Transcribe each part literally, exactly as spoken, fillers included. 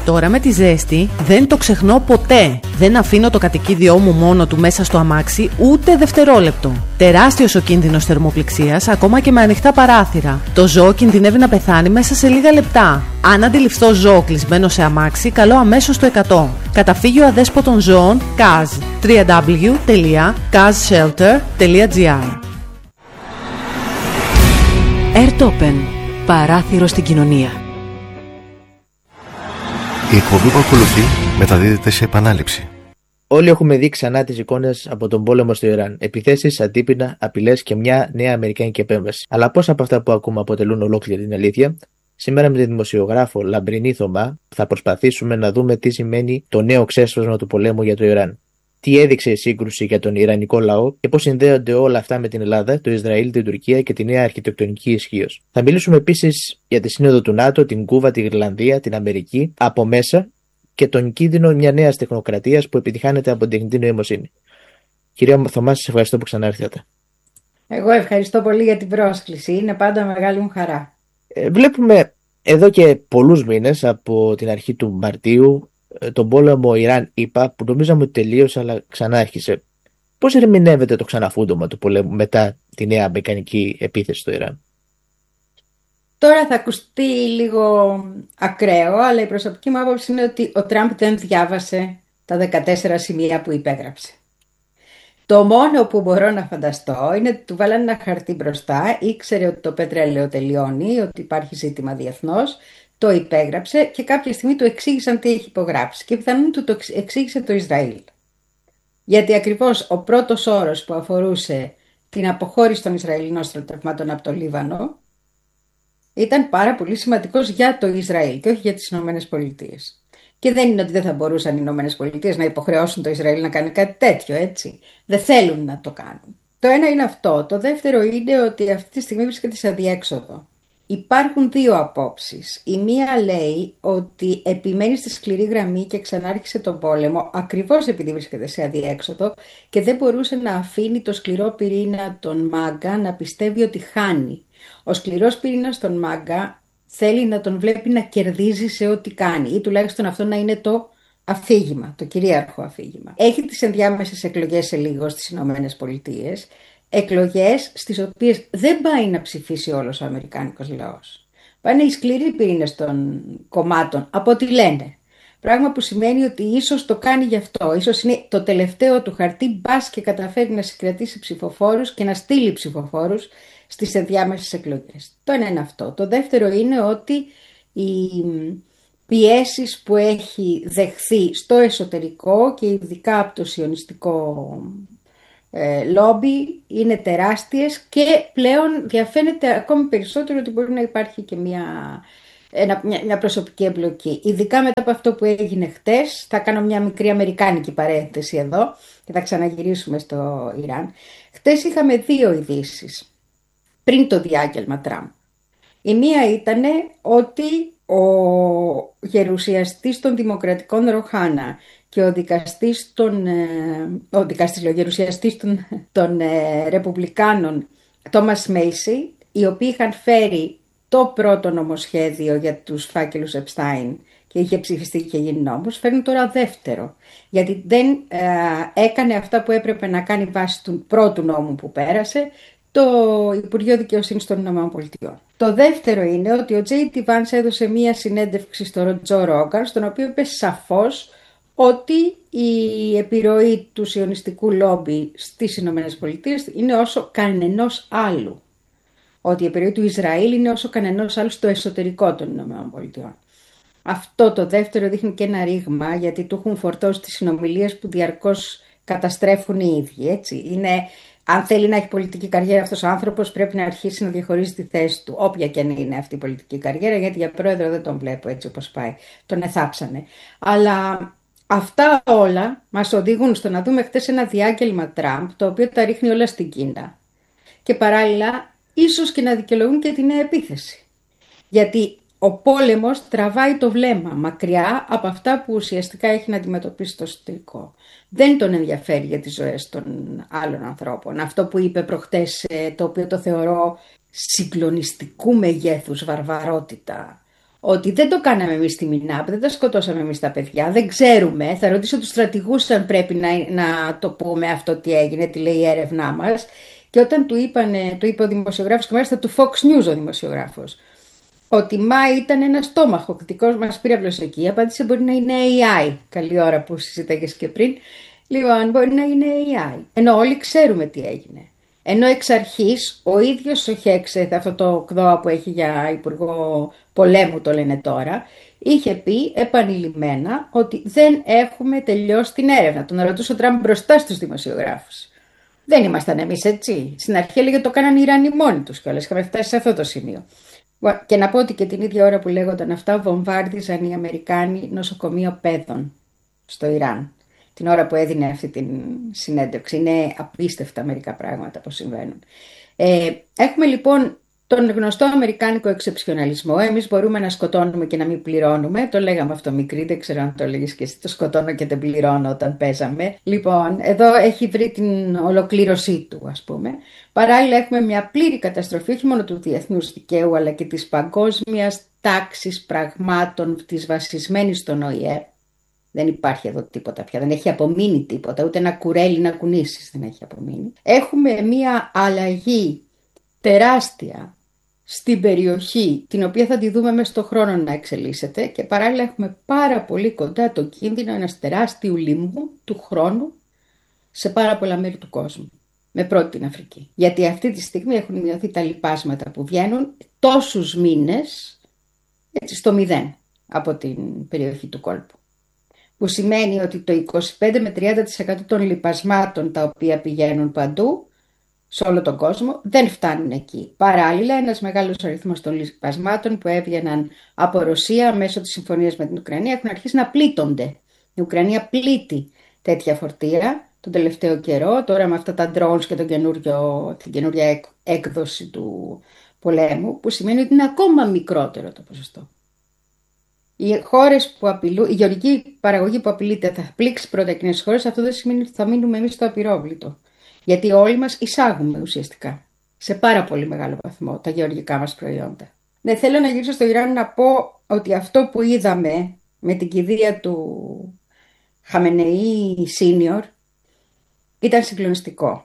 Τώρα με τη ζέστη δεν το ξεχνώ ποτέ. Δεν αφήνω το κατοικίδιό μου μόνο του μέσα στο αμάξι ούτε δευτερόλεπτο. Τεράστιος ο κίνδυνος θερμοπληξίας ακόμα και με ανοιχτά παράθυρα. Το ζώο κινδυνεύει να πεθάνει μέσα σε λίγα λεπτά. Αν αντιληφθώ ζώο κλεισμένο σε αμάξι, καλώ αμέσως το εκατό. Καταφύγιο αδέσποτων ζώων καζ. double-u double-u double-u τελεία καζ shelter τελεία τζι άρ. Airtopen. Παράθυρο στην κοινωνία. Η εκπομπή που ακολουθεί μεταδίδεται σε επανάληψη. Όλοι έχουμε δει ξανά τις εικόνες από τον πόλεμο στο Ιράν. Επιθέσεις, αντίπεινα, απειλές και μια νέα αμερικάνικη επέμβαση. Αλλά πόσα από αυτά που ακούμε αποτελούν ολόκληρη την αλήθεια? Σήμερα με τη δημοσιογράφο Λαμπρινή Θωμά θα προσπαθήσουμε να δούμε τι σημαίνει το νέο ξέσπασμα του πολέμου για το Ιράν. Τι έδειξε η σύγκρουση για τον Ιρανικό λαό και πώς συνδέονται όλα αυτά με την Ελλάδα, το Ισραήλ, την Τουρκία και τη νέα αρχιτεκτονική ισχύος. Θα μιλήσουμε επίσης για τη σύνοδο του ΝΑΤΟ, την Κούβα, την Ιρλανδία, την Αμερική από μέσα και τον κίνδυνο μια νέα τεχνοκρατίας που επιτυχάνεται από την τεχνητή νοημοσύνη. Κυρία Θωμά, σας ευχαριστώ που ξανάρθατε. Εγώ ευχαριστώ πολύ για την πρόσκληση. Είναι πάντα μεγάλη μου χαρά. Ε, βλέπουμε εδώ και πολλούς μήνες από την αρχή του Μαρτίου τον πόλεμο Ιράν-ΗΠΑ που νομίζαμε ότι τελείωσε αλλά ξανά άρχισε. Πώς ερμηνεύεται το ξαναφούντωμα του πολέμου μετά τη νέα αμερικανική επίθεση στο Ιράν? Τώρα θα ακουστεί λίγο ακραίο, αλλά η προσωπική μου άποψη είναι ότι ο Τραμπ δεν διάβασε τα δεκατέσσερα σημεία που υπέγραψε. Το μόνο που μπορώ να φανταστώ είναι ότι του βάλανε ένα χαρτί μπροστά, ήξερε ότι το πετρέλαιο τελειώνει, ότι υπάρχει ζήτημα διεθνώς, το υπέγραψε και κάποια στιγμή του εξήγησαν τι έχει υπογράψει και πιθανόν του το εξήγησε το Ισραήλ. Γιατί ακριβώς ο πρώτος όρος που αφορούσε την αποχώρηση των Ισραηλινών στρατευμάτων από το Λίβανο ήταν πάρα πολύ σημαντικός για το Ισραήλ και όχι για τις Ηνωμένες Πολιτείες. Και δεν είναι ότι δεν θα μπορούσαν οι Ηνωμένες Πολιτείες να υποχρεώσουν το Ισραήλ να κάνει κάτι τέτοιο, έτσι. Δεν θέλουν να το κάνουν. Το ένα είναι αυτό. Το δεύτερο είναι ότι αυτή τη στιγμή βρίσκεται σε αδιέξοδο. Υπάρχουν δύο απόψεις. Η μία λέει ότι επιμένει στη σκληρή γραμμή και ξανάρχισε τον πόλεμο ακριβώς επειδή βρίσκεται σε αδιέξοδο και δεν μπορούσε να αφήνει το σκληρό πυρήνα των Μάγκα να πιστεύει ότι χάνει. Ο σκληρός πυρήνας των Μάγκα θέλει να τον βλέπει να κερδίζει σε ό,τι κάνει ή τουλάχιστον αυτό να είναι το αφήγημα, το κυρίαρχο αφήγημα. Έχει τις ενδιάμεσες εκλογές σε λίγο στις Ηνωμένες Πολιτείες. Εκλογές στις οποίες δεν πάει να ψηφίσει όλος ο αμερικάνικος λαός. Πάνε οι σκληροί πυρήνες των κομμάτων, από ό,τι λένε. Πράγμα που σημαίνει ότι ίσως το κάνει γι' αυτό. Ίσως είναι το τελευταίο του χαρτί, μπας και καταφέρει να συγκρατήσει ψηφοφόρους και να στείλει ψηφοφόρους στις ενδιάμεσες εκλογές. Το ένα είναι αυτό. Το δεύτερο είναι ότι οι πιέσεις που έχει δεχθεί στο εσωτερικό και ειδικά από το σιωνιστικό Ε, λόμπι είναι τεράστιες και πλέον διαφαίνεται ακόμη περισσότερο ότι μπορεί να υπάρχει και μια, ένα, μια, μια προσωπική εμπλοκή. Ειδικά μετά από αυτό που έγινε χτες, θα κάνω μια μικρή αμερικάνικη παρένθεση εδώ και θα ξαναγυρίσουμε στο Ιράν. Χτες είχαμε δύο ειδήσεις πριν το διάγγελμα Τραμπ. Η μία ήταν ότι ο γερουσιαστής των Δημοκρατικών Ροχάνα και ο δικαστής των, ο δικαστής, ο γερουσιαστής των, των ε, Ρεπουμπλικάνων Τόμας Μέισι, οι οποίοι είχαν φέρει το πρώτο νομοσχέδιο για τους φάκελους Επστάιν και είχε ψηφιστεί και γίνει νόμος, φέρνουν τώρα δεύτερο, γιατί δεν ε, έκανε αυτά που έπρεπε να κάνει βάσει του πρώτου νόμου που πέρασε το Υπουργείο Δικαιοσύνης των ΗΠΑ. Το δεύτερο είναι ότι ο Τζέι Ντι Vance έδωσε μία συνέντευξη στο Τζο Ρόγκαν, στον οποίο είπε σαφώς ότι η επιρροή του σιωνιστικού λόμπι στις Ηνωμένες Πολιτείες είναι όσο κανενός άλλου. Ότι η επιρροή του Ισραήλ είναι όσο κανενός άλλου στο εσωτερικό των Ηνωμένων Πολιτειών. Αυτό το δεύτερο δείχνει και ένα ρήγμα, γιατί του έχουν φορτώσει τις συνομιλίες που διαρκώς καταστρέφουν οι ίδιοι. Έτσι. Είναι, αν θέλει να έχει πολιτική καριέρα αυτός ο άνθρωπος, πρέπει να αρχίσει να διαχωρίζει τη θέση του, όποια και αν είναι αυτή η πολιτική καριέρα, γιατί για πρόεδρο δεν τον βλέπω έτσι όπως πάει. Τον εθάψανε. Αλλά αυτά όλα μας οδηγούν στο να δούμε χτες ένα διάγγελμα Τραμπ, το οποίο τα ρίχνει όλα στην Κίνα. Και παράλληλα, ίσως και να δικαιολογούν και την νέα επίθεση. Γιατί ο πόλεμος τραβάει το βλέμμα μακριά από αυτά που ουσιαστικά έχει να αντιμετωπίσει το εσωτερικό. Δεν τον ενδιαφέρει για τις ζωές των άλλων ανθρώπων. Αυτό που είπε προχτές, το οποίο το θεωρώ συγκλονιστικού μεγέθους βαρβαρότητα, ότι δεν το κάναμε εμείς στη Μινάπ, δεν τα σκοτώσαμε εμείς τα παιδιά, δεν ξέρουμε. Θα ρωτήσω τους στρατηγούς αν πρέπει να, να το πούμε αυτό τι έγινε, τι λέει η έρευνά μας. Και όταν του είπανε, το είπε ο δημοσιογράφος, και μάλιστα του Fox News ο δημοσιογράφος, ότι μα ήταν ένα στόμαχο, δικός μας πύραυλος εκεί, απάντησε μπορεί να είναι έι άι. Καλή ώρα που συζητάγες και πριν. Λοιπόν, μπορεί να είναι έι άι. Ενώ όλοι ξέρουμε τι έγινε. Ενώ εξ αρχής ο ίδιος ο Χέξεθ, αυτό το κδόα που έχει για υπουργό πολέμου το λένε τώρα, είχε πει επανειλημμένα ότι δεν έχουμε τελειώσει την έρευνα. Τον ρωτούσε ο Τραμπ μπροστά στους δημοσιογράφους. Δεν ήμασταν εμείς έτσι. Στην αρχή έλεγε το κάνανε οι Ιρανοί μόνοι τους κιόλας. Είχαμε φτάσει σε αυτό το σημείο. Και να πω ότι και την ίδια ώρα που λέγονταν αυτά, βομβάρδιζαν οι Αμερικάνοι νοσοκομείο παιδών στο Ιράν. Την ώρα που έδινε αυτή την συνέντευξη. Είναι απίστευτα μερικά πράγματα που συμβαίνουν. Ε, έχουμε λοιπόν τον γνωστό αμερικάνικο εξεψιοναλισμό. Εμείς μπορούμε να σκοτώνουμε και να μην πληρώνουμε. Το λέγαμε αυτό μικρή, δεν ξέρω αν το λέγεις και εσύ. Το σκοτώνω και δεν πληρώνω όταν παίζαμε. Λοιπόν, εδώ έχει βρει την ολοκλήρωσή του, ας πούμε. Παράλληλα έχουμε μια πλήρη καταστροφή όχι μόνο του διεθνούς δικαίου αλλά και της παγκόσμιας τάξης πραγμάτων της βασισμένης στον Ο Η Ε. Δεν υπάρχει εδώ τίποτα πια, δεν έχει απομείνει τίποτα, ούτε ένα κουρέλι να κουνήσεις δεν έχει απομείνει. Έχουμε μια αλλαγή τεράστια στην περιοχή, την οποία θα τη δούμε μέσα στον χρόνο να εξελίσσεται και παράλληλα έχουμε πάρα πολύ κοντά το κίνδυνο ενός τεράστιου λοιμού του χρόνου σε πάρα πολλά μέρη του κόσμου. Με πρώτη την Αφρική. Γιατί αυτή τη στιγμή έχουν μειωθεί τα λιπάσματα που βγαίνουν τόσους μήνες έτσι, στο μηδέν από την περιοχή του κόλπου. Που σημαίνει ότι το είκοσι πέντε με τριάντα τοις εκατό των λιπασμάτων τα οποία πηγαίνουν παντού σε όλο τον κόσμο δεν φτάνουν εκεί. Παράλληλα, ένας μεγάλος αριθμός των λιπασμάτων που έβγαιναν από Ρωσία μέσω της συμφωνίας με την Ουκρανία έχουν αρχίσει να πλήττονται. Η Ουκρανία πλήττει τέτοια φορτία τον τελευταίο καιρό, τώρα με αυτά τα drones και τον την καινούργια έκδοση του πολέμου, που σημαίνει ότι είναι ακόμα μικρότερο το ποσοστό. Οι χώρες που απειλούν, η γεωργική παραγωγή που απειλείται θα πλήξει πρώτα εκείνες χώρες, αυτό δεν σημαίνει ότι θα μείνουμε εμείς στο απειρόβλητο. Γιατί όλοι μας εισάγουμε ουσιαστικά σε πάρα πολύ μεγάλο βαθμό τα γεωργικά μας προϊόντα. Δεν θέλω να γυρίσω στο Ιράν να πω ότι αυτό που είδαμε με την κηδεία του Χαμενεή Σίνιορ ήταν συγκλονιστικό.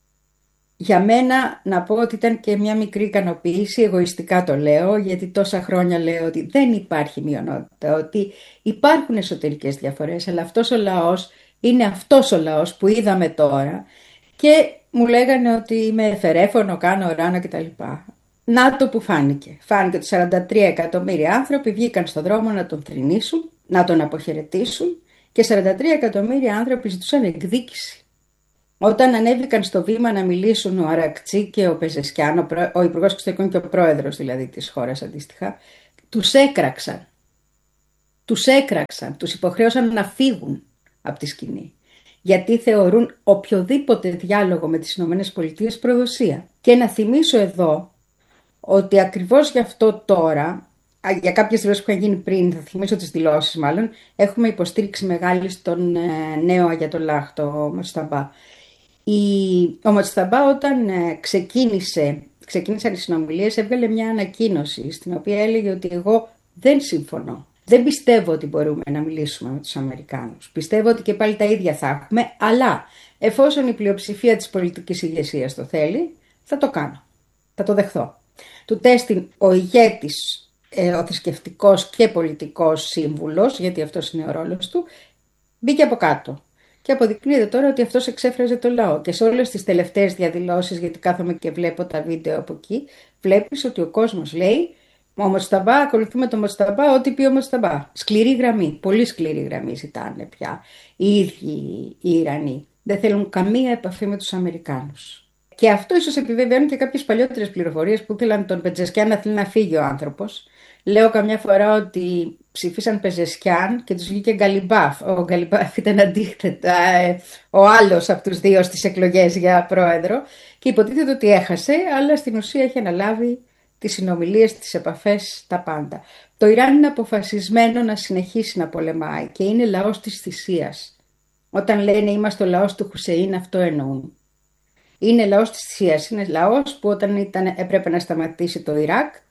Για μένα να πω ότι ήταν και μια μικρή ικανοποίηση, εγωιστικά το λέω, γιατί τόσα χρόνια λέω ότι δεν υπάρχει μειονότητα, ότι υπάρχουν εσωτερικές διαφορές, αλλά αυτός ο λαός είναι αυτός ο λαός που είδαμε τώρα και μου λέγανε ότι είμαι εφερέφωνο, κάνω ράνο κτλ. Να το που φάνηκε. Φάνηκε ότι σαράντα τρία εκατομμύρια άνθρωποι βγήκαν στον δρόμο να τον θρηνήσουν, να τον αποχαιρετήσουν και σαράντα τρία εκατομμύρια άνθρωποι ζητούσαν εκδίκηση. Όταν ανέβηκαν στο βήμα να μιλήσουν ο Αρακτσί και ο Πεζεσκιάν, ο, προ... ο Υπουργός Εξωτερικών και ο Πρόεδρος δηλαδή της χώρας αντίστοιχα, τους έκραξαν. Τους έκραξαν, τους υποχρέωσαν να φύγουν από τη σκηνή. Γιατί θεωρούν οποιοδήποτε διάλογο με τις ΗΠΑ προδοσία. Και να θυμίσω εδώ ότι ακριβώς γι' αυτό τώρα, για κάποιες δηλώσεις που είχαν γίνει πριν, θα θυμίσω τις δηλώσεις μάλλον, έχουμε υποστήριξη μεγάλη στον ε, νέο Αγιατολάχ, το Μοσταμπά. Η, ο Μοσταμπά όταν ε, ξεκίνησε, ξεκίνησαν οι συνομιλίες, έβγαλε μια ανακοίνωση στην οποία έλεγε ότι εγώ δεν συμφωνώ. Δεν πιστεύω ότι μπορούμε να μιλήσουμε με τους Αμερικάνους. Πιστεύω ότι και πάλι τα ίδια θα έχουμε, αλλά εφόσον η πλειοψηφία της πολιτικής ηγεσίας το θέλει, θα το κάνω. Θα το δεχθώ. Του τέστην ο ηγέτης, ε, ο θρησκευτικός και πολιτικός σύμβουλος, γιατί αυτός είναι ο ρόλος του, μπήκε από κάτω. Και αποδεικνύεται τώρα ότι αυτός εξέφραζε το λαό. Και σε όλες τις τελευταίες διαδηλώσεις, γιατί κάθομαι και βλέπω τα βίντεο από εκεί, βλέπεις ότι ο κόσμος λέει ο Μοσταμπά, ακολουθούμε το Μοσταμπά, ό,τι πει ο Μοσταμπά. Σκληρή γραμμή, πολύ σκληρή γραμμή ζητάνε πια οι ίδιοι οι Ιρανοί. Δεν θέλουν καμία επαφή με τους Αμερικάνους. Και αυτό ίσως επιβεβαιώνει και κάποιες παλιότερες πληροφορίες που ήθελαν τον Πετζεσκιάν να θέλει να φύγει ο άνθρωπος. Λέω καμιά φορά ότι ψήφισαν Πεζεσκιάν και τους βγήκε Γκαλιμπάφ. Ο Γκαλιμπάφ ήταν αντίθετα ο άλλος από τους δύο στις εκλογές για πρόεδρο και υποτίθεται ότι έχασε, αλλά στην ουσία έχει αναλάβει τις συνομιλίες, τις επαφές, τα πάντα. Το Ιράν είναι αποφασισμένο να συνεχίσει να πολεμάει και είναι λαός της θυσίας. Όταν λένε είμαστε ο λαός του Χουσεΐν, αυτό εννοούν. Είναι λαός της θυσίας, είναι λαός που όταν ήταν, έπρεπε να σταματήσει το Ιράκ,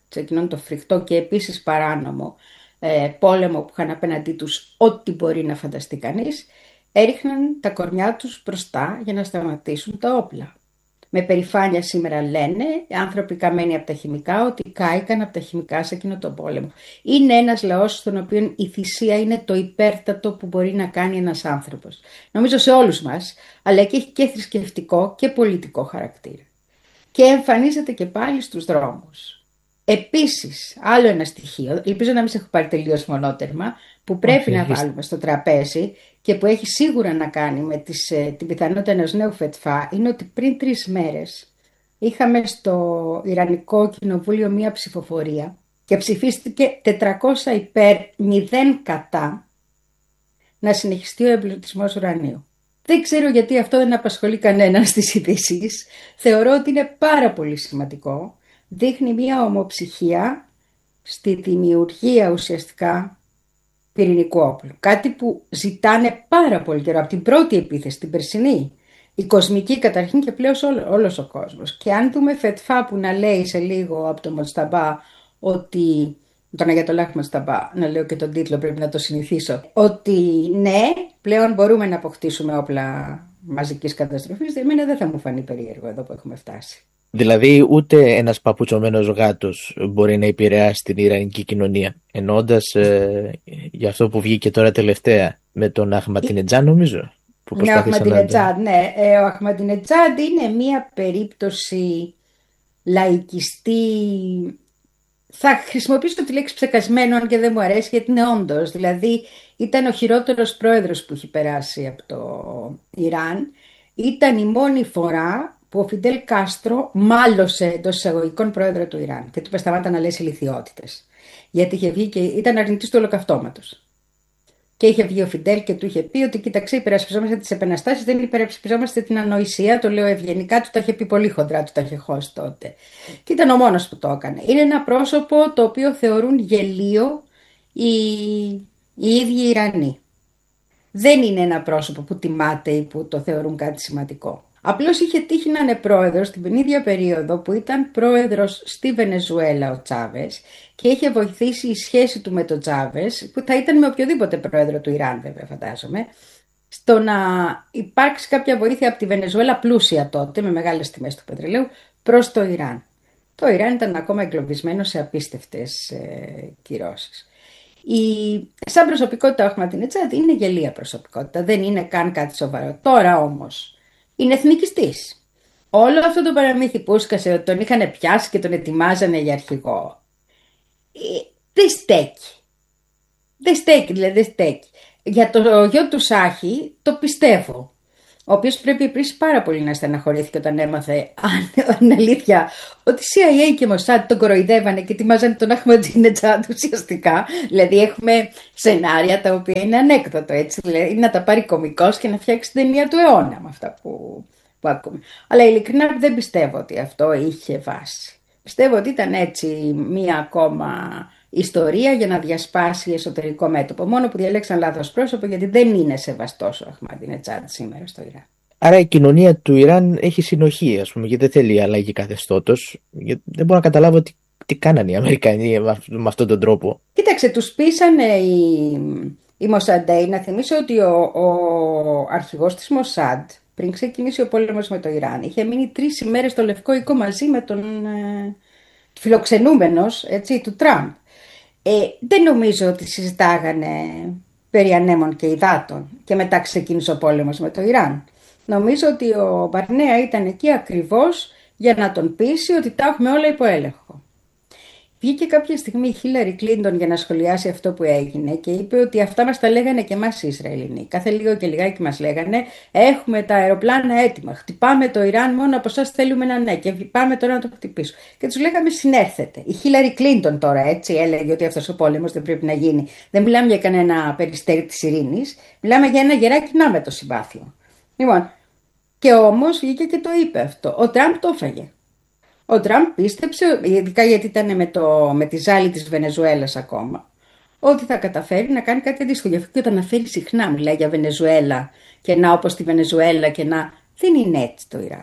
σε εκείνον το φρικτό και επίσης παράνομο ε, πόλεμο που είχαν απέναντί τους ό,τι μπορεί να φανταστεί κανείς, έριχναν τα κορμιά τους μπροστά για να σταματήσουν τα όπλα. Με περηφάνεια σήμερα λένε άνθρωποι καμένοι από τα χημικά ότι κάηκαν από τα χημικά σε εκείνο τον πόλεμο. Είναι ένας λαός στον οποίο η θυσία είναι το υπέρτατο που μπορεί να κάνει ένας άνθρωπος. Νομίζω σε όλους μας, αλλά και έχει και θρησκευτικό και πολιτικό χαρακτήρα. Και εμφανίζεται και πάλι στους δρόμους. Επίσης, άλλο ένα στοιχείο, ελπίζω να μην σε έχω πάρει τελείως μονότερμα, που πρέπει okay, να βάλουμε στο τραπέζι και που έχει σίγουρα να κάνει με τις, την πιθανότητα ενός νέου φετφά, είναι ότι πριν τρεις μέρες είχαμε στο Ιρανικό Κοινοβούλιο μία ψηφοφορία και ψηφίστηκε τετρακόσια υπέρ, μηδέν κατά, να συνεχιστεί ο εμπλουτισμός ουρανίου. Δεν ξέρω γιατί αυτό δεν απασχολεί κανέναν στις ειδήσεις. Θεωρώ ότι είναι πάρα πολύ σημαντικό. Δείχνει μία ομοψυχία στη δημιουργία ουσιαστικά πυρηνικού όπλου. Κάτι που ζητάνε πάρα πολύ καιρό, από την πρώτη επίθεση, την περσινή. Η κοσμική καταρχήν και πλέον όλο, όλος ο κόσμος. Και αν δούμε φετφά που να λέει σε λίγο από το Μοτσταμπά ότι, τον Αγιατολάχ Μοτσταμπά, να λέω και τον τίτλο πρέπει να το συνηθίσω, ότι ναι, πλέον μπορούμε να αποκτήσουμε όπλα μαζικής καταστροφής, εμένα δεν θα μου φανεί περίεργο εδώ που έχουμε φτάσει. Δηλαδή ούτε ένας παπουτσωμένος γάτος μπορεί να επηρεάσει την Ιρανική κοινωνία. Εννοώντας ε, για αυτό που βγήκε τώρα τελευταία με τον Αχματινετζάντ, νομίζω. Που ναι, ο Αχματινετζάντ, ναι. Ε, ο Αχματινετζάντ είναι μια περίπτωση λαϊκιστή. Θα χρησιμοποιήσω τη λέξη ψεκασμένο, αν και δεν μου αρέσει, γιατί είναι όντως. Δηλαδή ήταν ο χειρότερος πρόεδρος που έχει περάσει από το Ιράν. Ήταν η μόνη φορά που ο Φιντέλ Κάστρο μάλωσε εντός εισαγωγικών πρόεδρο του Ιράν και του είπε σταμάτα να λες ηλιθιότητες. Γιατί είχε βγει και ήταν αρνητής του ολοκαυτώματος. Και είχε βγει ο Φιντέλ και του είχε πει ότι κοίταξε, υπερασπιζόμαστε τις επαναστάσεις, δεν υπερασπιζόμαστε την ανοησία. Το λέω ευγενικά, του τα είχε πει πολύ χοντρά, του τα είχε χώσει τότε. Και ήταν ο μόνος που το έκανε. Είναι ένα πρόσωπο το οποίο θεωρούν γελίο οι, οι ίδιοι οι Ιρανοί. Δεν είναι ένα πρόσωπο που τιμάται ή που το θεωρούν κάτι σημαντικό. Απλώς είχε τύχει να είναι πρόεδρος την ίδια περίοδο που ήταν πρόεδρος στη Βενεζουέλα ο Τσάβες και είχε βοηθήσει η σχέση του με τον Τσάβες, που θα ήταν με οποιοδήποτε πρόεδρο του Ιράν βέβαια φαντάζομαι, στο να υπάρξει κάποια βοήθεια από τη Βενεζουέλα πλούσια τότε με μεγάλες τιμές του πετρελαίου προς το Ιράν. Το Ιράν ήταν ακόμα εγκλωβισμένο σε απίστευτες ε, κυρώσεις. Η... Σαν προσωπικότητα ο Αχματινετζάντ είναι γελία προσωπικότητα, δεν είναι καν κάτι σοβαρό. Τώρα όμως είναι εθνικιστής. Όλο αυτό το παραμύθι που έσκασε ότι τον είχαν πιάσει και τον ετοιμάζανε για αρχηγό, ε, δεν στέκει. Δεν στέκει, δηλαδή δεν στέκει. Για το γιο του Σάχη το πιστεύω. Ο οποίος πρέπει επίσης πάρα πολύ να στεναχωρήθηκε όταν έμαθε, αν είναι αλήθεια, ότι σι άι έι και Μοσάντ τον κοροϊδεύανε και ετοιμάζανε τον Αχματινετζάντ ουσιαστικά. Δηλαδή έχουμε σενάρια τα οποία είναι ανέκδοτο, έτσι. Δηλαδή να τα πάρει κωμικός και να φτιάξει την ταινία του αιώνα με αυτά που, που ακούμε. Αλλά ειλικρινά δεν πιστεύω ότι αυτό είχε βάση. Πιστεύω ότι ήταν έτσι μία ακόμα ιστορία για να διασπάσει εσωτερικό μέτωπο. Μόνο που διαλέξαν λάθος πρόσωπο, γιατί δεν είναι σεβαστός ο Αχματινετζάντ σήμερα στο Ιράν. Άρα η κοινωνία του Ιράν έχει συνοχή, ας πούμε, γιατί δεν θέλει αλλαγή καθεστώτος. Δεν μπορώ να καταλάβω τι, τι κάνανε οι Αμερικανοί με αυτόν τον τρόπο. Κοίταξε, τους πείσανε οι, οι Μοσαντέοι. Να θυμίσω ότι ο, ο αρχηγός της Μοσάντ, πριν ξεκινήσει ο πόλεμος με το Ιράν, είχε μείνει τρεις ημέρες στο Λευκό Οίκο μαζί με τον ε, φιλοξενούμενος, έτσι, του Τραμπ. Ε, δεν νομίζω ότι συζητάγανε περί ανέμων και υδάτων και μετά ξεκίνησε ο πόλεμος με το Ιράν. Νομίζω ότι ο Μπαρνέα ήταν εκεί ακριβώς για να τον πείσει ότι τα έχουμε όλα υπό έλεγχο. Βγήκε κάποια στιγμή η Χίλαρη Κλίντον για να σχολιάσει αυτό που έγινε και είπε ότι αυτά μας τα λέγανε και εμάς οι Ισραηλινοί. Κάθε λίγο και λιγάκι μας λέγανε έχουμε τα αεροπλάνα έτοιμα, χτυπάμε το Ιράν, μόνο από εσάς θέλουμε ένα ναι και πάμε τώρα να το χτυπήσουμε. Και τους λέγαμε συνέρθετε. Η Χίλαρη Κλίντον τώρα έτσι έλεγε ότι αυτός ο πόλεμος δεν πρέπει να γίνει. Δεν μιλάμε για κανένα περιστέρι της ειρήνης, μιλάμε για ένα γεράκι να με το συμπάθειο. Λοιπόν, και όμως βγήκε και το είπε αυτό. Ο Τραμπ το έφαγε. Ο Τραμπ πίστεψε, ειδικά γιατί ήταν με, το, με τη ζάλη της Βενεζουέλας ακόμα, ότι θα καταφέρει να κάνει κάτι αντίστοιχο. Γι' αυτό και όταν αναφέρει συχνά, μιλάει για Βενεζουέλα και να όπως τη Βενεζουέλα και να. Δεν είναι έτσι το Ιράν.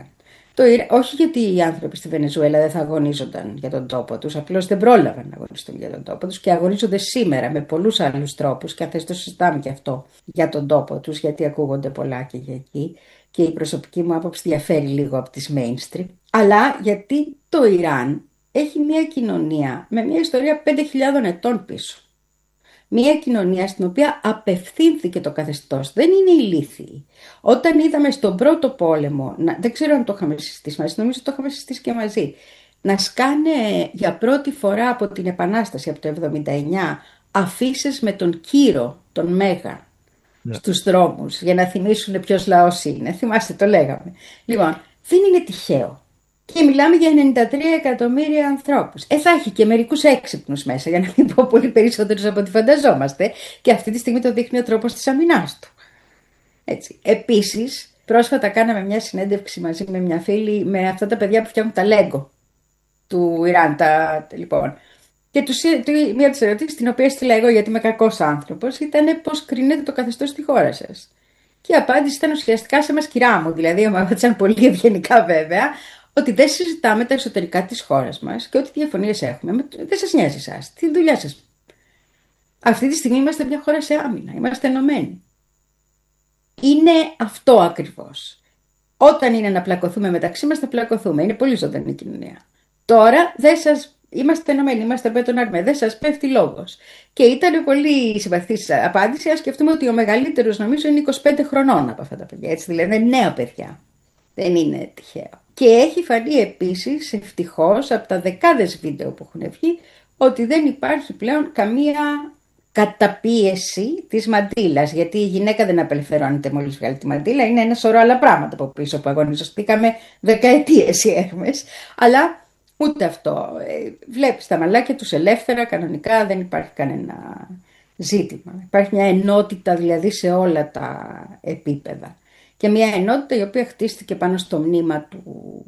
Το Ιράν, όχι γιατί οι άνθρωποι στη Βενεζουέλα δεν θα αγωνίζονταν για τον τόπο τους, απλώς δεν πρόλαβαν να αγωνιστούν για τον τόπο τους και αγωνίζονται σήμερα με πολλούς άλλους τρόπους, και αν θες το συζητάμε και αυτό για τον τόπο τους, γιατί ακούγονται πολλά και για εκεί και η προσωπική μου άποψη διαφέρει λίγο από τις mainstream, αλλά γιατί το Ιράν έχει μια κοινωνία με μια ιστορία πέντε χιλιάδων ετών πίσω. Μια κοινωνία στην οποία απευθύνθηκε το καθεστώς. Δεν είναι ηλίθιοι. Όταν είδαμε στον πρώτο πόλεμο, να, δεν ξέρω αν το είχαμε συστήσει μαζί, νομίζω το είχαμε συστήσει και μαζί, να σκάνε για πρώτη φορά από την Επανάσταση, από το εβδομήντα εννιά, αφίσες με τον Κύρο, τον Μέγα, ναι, στους δρόμους, για να θυμίσουν ποιος λαός είναι. Θυμάστε, το λέγαμε. Λοιπόν, δεν είναι τυχαίο. Και μιλάμε για ενενήντα τρία εκατομμύρια ανθρώπους. Ε, θα έχει και μερικούς έξυπνους μέσα, για να μην πω πολύ περισσότερους από ό,τι φανταζόμαστε. Και αυτή τη στιγμή το δείχνει ο τρόπος της αμυνάς του. Έτσι. Επίσης, πρόσφατα κάναμε μια συνέντευξη μαζί με μια φίλη με αυτά τα παιδιά που φτιάχνουν τα Lego του Ιράν. Τα, λοιπόν. Και τους, μία από τις ερωτήσεις, την οποία στείλα εγώ γιατί είμαι κακός άνθρωπος, ήταν πώς κρίνεται το καθεστώς στη χώρα σας. Και η απάντηση ήταν ουσιαστικά σε μας, κυρά μου, δηλαδή, μου απάντησαν πολύ ευγενικά βέβαια, ότι δεν συζητάμε τα εσωτερικά της χώρας μας και ό,τι διαφωνίες έχουμε, δεν σας νοιάζει εσάς. Τι δουλειά σας. Αυτή τη στιγμή είμαστε μια χώρα σε άμυνα. Είμαστε ενωμένοι. Είναι αυτό ακριβώς. Όταν είναι να πλακωθούμε μεταξύ μας, θα πλακωθούμε. Είναι πολύ ζωντανή κοινωνία. Τώρα δεν σας. Είμαστε ενωμένοι, είμαστε με τον αρμέ, δεν σας πέφτει λόγος. Και ήταν πολύ συμπαθής απάντηση. Ας σκεφτούμε ότι ο μεγαλύτερος, νομίζω, είναι είκοσι πέντε χρονών από αυτά τα παιδιά. Έτσι, δηλαδή είναι νέα παιδιά. Δεν είναι τυχαίο. Και έχει φανεί επίσης, ευτυχώς, από τα δεκάδες βίντεο που έχουν βγει, ότι δεν υπάρχει πλέον καμία καταπίεση της μαντήλας. Γιατί η γυναίκα δεν απελευθερώνεται μόλις βγάλει τη μαντήλα. Είναι ένα σωρό άλλα πράγματα από πίσω που αγωνιζόστηκαμε δεκαετίες οι Έρμες. Αλλά ούτε αυτό. Βλέπεις τα μαλάκια τους ελεύθερα, κανονικά, δεν υπάρχει κανένα ζήτημα. Υπάρχει μια ενότητα δηλαδή σε όλα τα επίπεδα. Και μια ενότητα η οποία χτίστηκε πάνω στο μνήμα του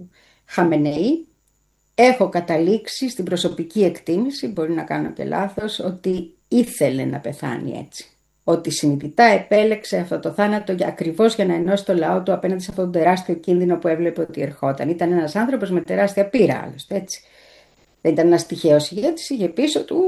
Χαμενεή. Έχω καταλήξει στην προσωπική εκτίμηση, μπορεί να κάνω και λάθος, ότι ήθελε να πεθάνει έτσι. Ότι συνειδητά επέλεξε αυτό το θάνατο για, ακριβώς για να ενώσει το λαό του απέναντι σε αυτόν τον τεράστιο κίνδυνο που έβλεπε ότι ερχόταν. Ήταν ένας άνθρωπος με τεράστια πείρα, άλλωστε, έτσι. Δεν ήταν ένας τυχαίος ηγέτης, είχε πίσω του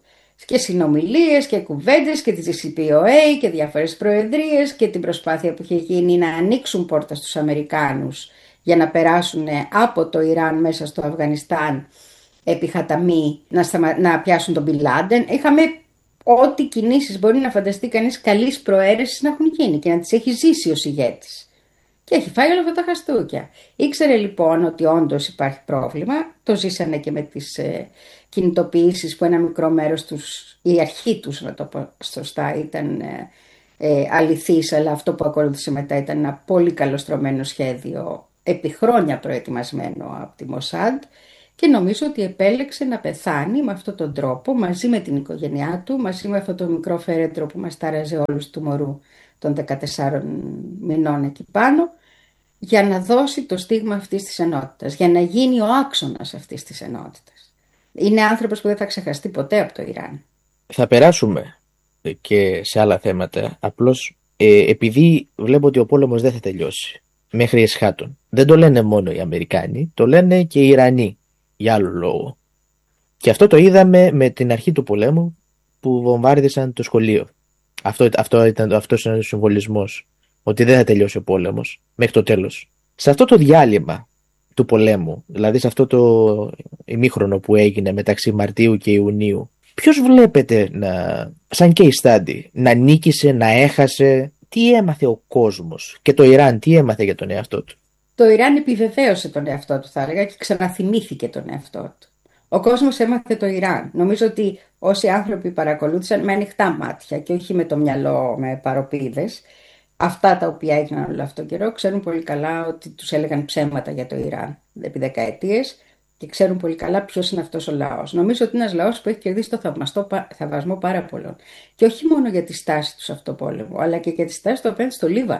και συνομιλίες και κουβέντες και τη τζι σι πι ο έι και διάφορες προεδρίες και την προσπάθεια που είχε γίνει να ανοίξουν πόρτα στους Αμερικάνους για να περάσουν από το Ιράν μέσα στο Αφγανιστάν επί Χαταμί να, σταμα... να πιάσουν τον Μπιν Λάντεν. Είχαμε ό,τι κινήσεις μπορεί να φανταστεί κανείς καλής προαίρεσης να έχουν γίνει και να τις έχει ζήσει ως ηγέτης. Και έχει φάει όλα αυτά τα χαστούκια. Ήξερε λοιπόν ότι όντως υπάρχει πρόβλημα. Το ζήσανε και με τις ε, κινητοποιήσεις που ένα μικρό μέρος τους, η αρχή τους να το πω σωστά, ήταν ε, ε, αληθής, αλλά αυτό που ακολούθησε μετά ήταν ένα πολύ καλοστρωμένο σχέδιο, επί χρόνια προετοιμασμένο από τη Μοσάντ, και νομίζω ότι επέλεξε να πεθάνει με αυτόν τον τρόπο, μαζί με την οικογένειά του, μαζί με αυτό το μικρό φέρετρο που μας τάραζε όλους του μωρού των δεκατεσσάρων μηνών εκεί πάνω, για να δώσει το στίγμα αυτής της ενότητας, για να γίνει ο άξονας αυτής της ενότητας. Είναι άνθρωπος που δεν θα ξεχαστεί ποτέ από το Ιράν. Θα περάσουμε και σε άλλα θέματα, απλώς ε, επειδή βλέπω ότι ο πόλεμος δεν θα τελειώσει μέχρι εσχάτων. Δεν το λένε μόνο οι Αμερικάνοι, το λένε και οι Ιρανοί για άλλο λόγο. Και αυτό το είδαμε με την αρχή του πολέμου που βομβάρδισαν το σχολείο. Αυτό, αυτό ήταν αυτός ο συμβολισμός, ότι δεν θα τελειώσει ο πόλεμος μέχρι το τέλος. Σε αυτό το διάλειμμα του πολέμου, δηλαδή σε αυτό το ημίχρονο που έγινε μεταξύ Μαρτίου και Ιουνίου, ποιος βλέπετε να, σαν case study, να νίκησε, να έχασε, τι έμαθε ο κόσμος και το Ιράν τι έμαθε για τον εαυτό του? Το Ιράν επιβεβαίωσε τον εαυτό του, θα έλεγα, και ξαναθυμήθηκε τον εαυτό του. Ο κόσμος έμαθε το Ιράν. Νομίζω ότι όσοι άνθρωποι παρακολούθησαν με ανοιχτά μάτια και όχι με το μυαλό με παροπίδες, αυτά τα οποία έγιναν όλο αυτόν τον καιρό, ξέρουν πολύ καλά ότι τους έλεγαν ψέματα για το Ιράν επί δεκαετίες και ξέρουν πολύ καλά ποιος είναι αυτός ο λαός. Νομίζω ότι είναι ένας λαός που έχει κερδίσει το θαυμαστό θαυμασμό πάρα πολλών. Και όχι μόνο για τη στάση του σε αυτό το πόλεμο, αλλά και για τη στάση του απέναντι στο Λίβανο.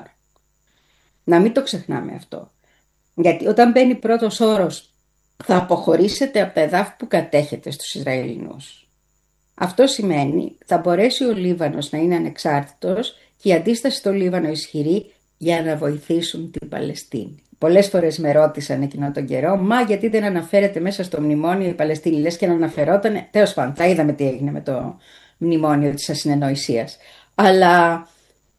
Να μην το ξεχνάμε αυτό. Γιατί όταν μπαίνει πρώτος όρος, θα αποχωρήσετε από τα εδάφη που κατέχετε στους Ισραηλινούς. Αυτό σημαίνει θα μπορέσει ο Λίβανος να είναι ανεξάρτητος και η αντίσταση στο Λίβανο ισχυρή για να βοηθήσουν την Παλαιστίνη. Πολλές φορές με ρώτησαν εκείνο τον καιρό, μα γιατί δεν αναφέρεται μέσα στο μνημόνιο η Παλαιστίνη, λες και να αναφερόταν. Τέλος πάντων, τα είδαμε τι έγινε με το μνημόνιο της ασυνεννοησίας. Αλλά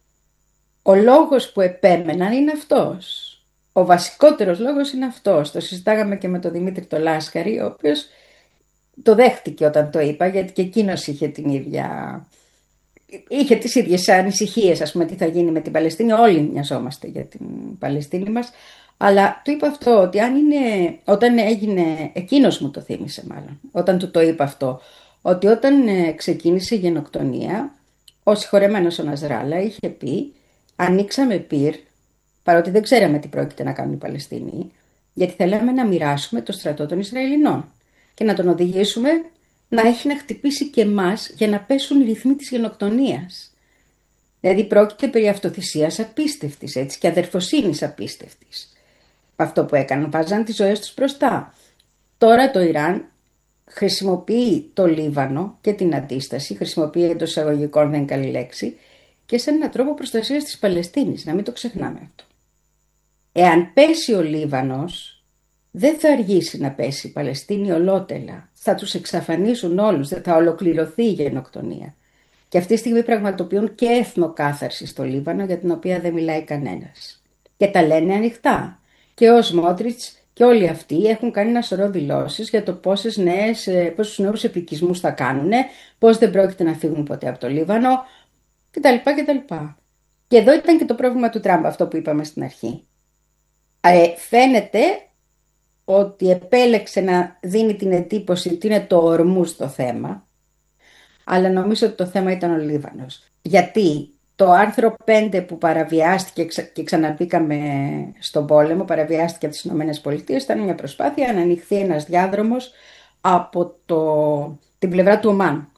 ο λόγος που επέμεναν είναι αυτός. Ο βασικότερος λόγος είναι αυτός. Το συζητάγαμε και με τον Δημήτρη το Λάσκαρη, ο οποίος το δέχτηκε όταν το είπα, γιατί και εκείνος είχε την ίδια... είχε τις ίδιες ανησυχίες, ας πούμε, τι θα γίνει με την Παλαιστίνη. Όλοι μοιαζόμαστε για την Παλαιστίνη μας. Αλλά του είπα αυτό, ότι αν είναι, όταν έγινε, εκείνος μου το θύμισε μάλλον, όταν του το είπα αυτό, ότι όταν ξεκίνησε η γενοκτονία, ο συγχωρεμένος ο Νασράλα είχε πει, ανοίξαμε πυρ, παρότι δεν ξέραμε τι πρόκειται να κάνουν οι Παλαιστίνοι, γιατί θέλαμε να μοιράσουμε το στρατό των Ισραηλινών και να τον οδηγήσουμε να έχει να χτυπήσει και εμάς για να πέσουν οι ρυθμοί της γενοκτονίας. Δηλαδή πρόκειται περί αυτοθυσίας απίστευτης, έτσι, και αδερφοσύνης απίστευτης. Αυτό που έκαναν, βάζαν τις ζωές τους μπροστά. Τώρα το Ιράν χρησιμοποιεί το Λίβανο και την αντίσταση, χρησιμοποιεί εντός εισαγωγικών, δεν είναι καλή λέξη, και σαν έναν τρόπο προστασίας της Παλαιστίνης, να μην το ξεχνάμε αυτό. Εάν πέσει ο Λίβανος, δεν θα αργήσει να πέσει η Παλαιστίνη ολότελα. Θα τους εξαφανίσουν όλους, δεν θα ολοκληρωθεί η γενοκτονία. Και αυτή τη στιγμή πραγματοποιούν και εθνοκάθαρση στο Λίβανο, για την οποία δεν μιλάει κανένας. Και τα λένε ανοιχτά. Και ο Σμότριτς και όλοι αυτοί έχουν κάνει ένα σωρό δηλώσεις για το πόσες νέες, πόσους νέους επικισμούς θα κάνουν, πώς δεν πρόκειται να φύγουν ποτέ από το Λίβανο κτλ. κτλ. Και εδώ ήταν και το πρόβλημα του Τραμπ, αυτό που είπαμε στην αρχή. Ε, φαίνεται ότι επέλεξε να δίνει την εντύπωση ότι είναι το Ορμούζ το θέμα, αλλά νομίζω ότι το θέμα ήταν ο Λίβανος. Γιατί το άρθρο πέντε που παραβιάστηκε και ξαναμπήκαμε στον πόλεμο, παραβιάστηκε από τις Ηνωμένες Πολιτείες, ήταν μια προσπάθεια να ανοιχθεί ένας διάδρομος από το, την πλευρά του Ομάν,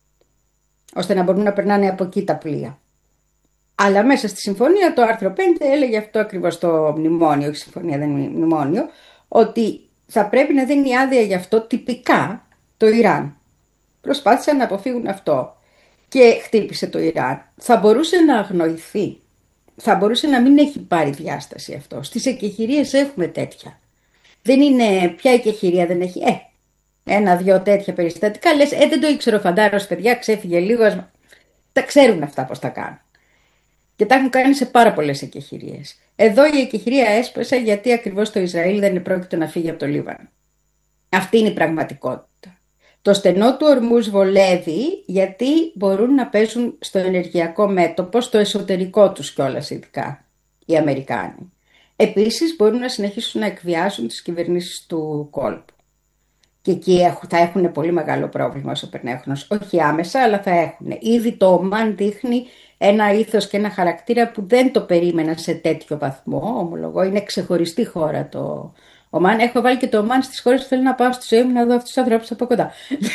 ώστε να μπορούν να περνάνε από εκεί τα πλοία. Αλλά μέσα στη συμφωνία το άρθρο πέντε έλεγε αυτό ακριβώς το μνημόνιο, η συμφωνία δεν είναι μνημόνιο, ότι θα πρέπει να δίνει άδεια γι' αυτό τυπικά το Ιράν. Προσπάθησαν να αποφύγουν αυτό και χτύπησε το Ιράν. Θα μπορούσε να αγνοηθεί, θα μπορούσε να μην έχει πάρει διάσταση αυτό. Στις εκεχηρίες έχουμε τέτοια. Δεν είναι πια εκεχηρία, δεν έχει ε, ένα-δυο τέτοια περιστατικά. Λες, ε, δεν το ήξερε ο Φαντάρος, παιδιά, ξέφυγε λίγο. Ας... Τα ξέρουν αυτά πώς τα κάνουν. Και τα έχουν κάνει σε πάρα πολλές εκεχηρίες. Εδώ η εκεχηρία έσπασε γιατί ακριβώς το Ισραήλ δεν πρόκειται να φύγει από το Λίβανο. Αυτή είναι η πραγματικότητα. Το στενό του Ορμούζ βολεύει γιατί μπορούν να παίζουν στο ενεργειακό μέτωπο, στο εσωτερικό τους κιόλας ειδικά οι Αμερικάνοι. Επίσης μπορούν να συνεχίσουν να εκβιάσουν τις κυβερνήσεις του κόλπου. Και εκεί θα έχουν πολύ μεγάλο πρόβλημα όσο περνάει, όχι άμεσα, αλλά θα έχουν. Ήδη το Ομάν δείχνει ένα ήθος και ένα χαρακτήρα που δεν το περίμενα σε τέτοιο βαθμό, ομολογώ. Είναι ξεχωριστή χώρα το Ομάν. Έχω βάλει και το Ομάν στις χώρες που θέλω να πάω στη ζωή μου να δω αυτούς τους ανθρώπους από κοντά.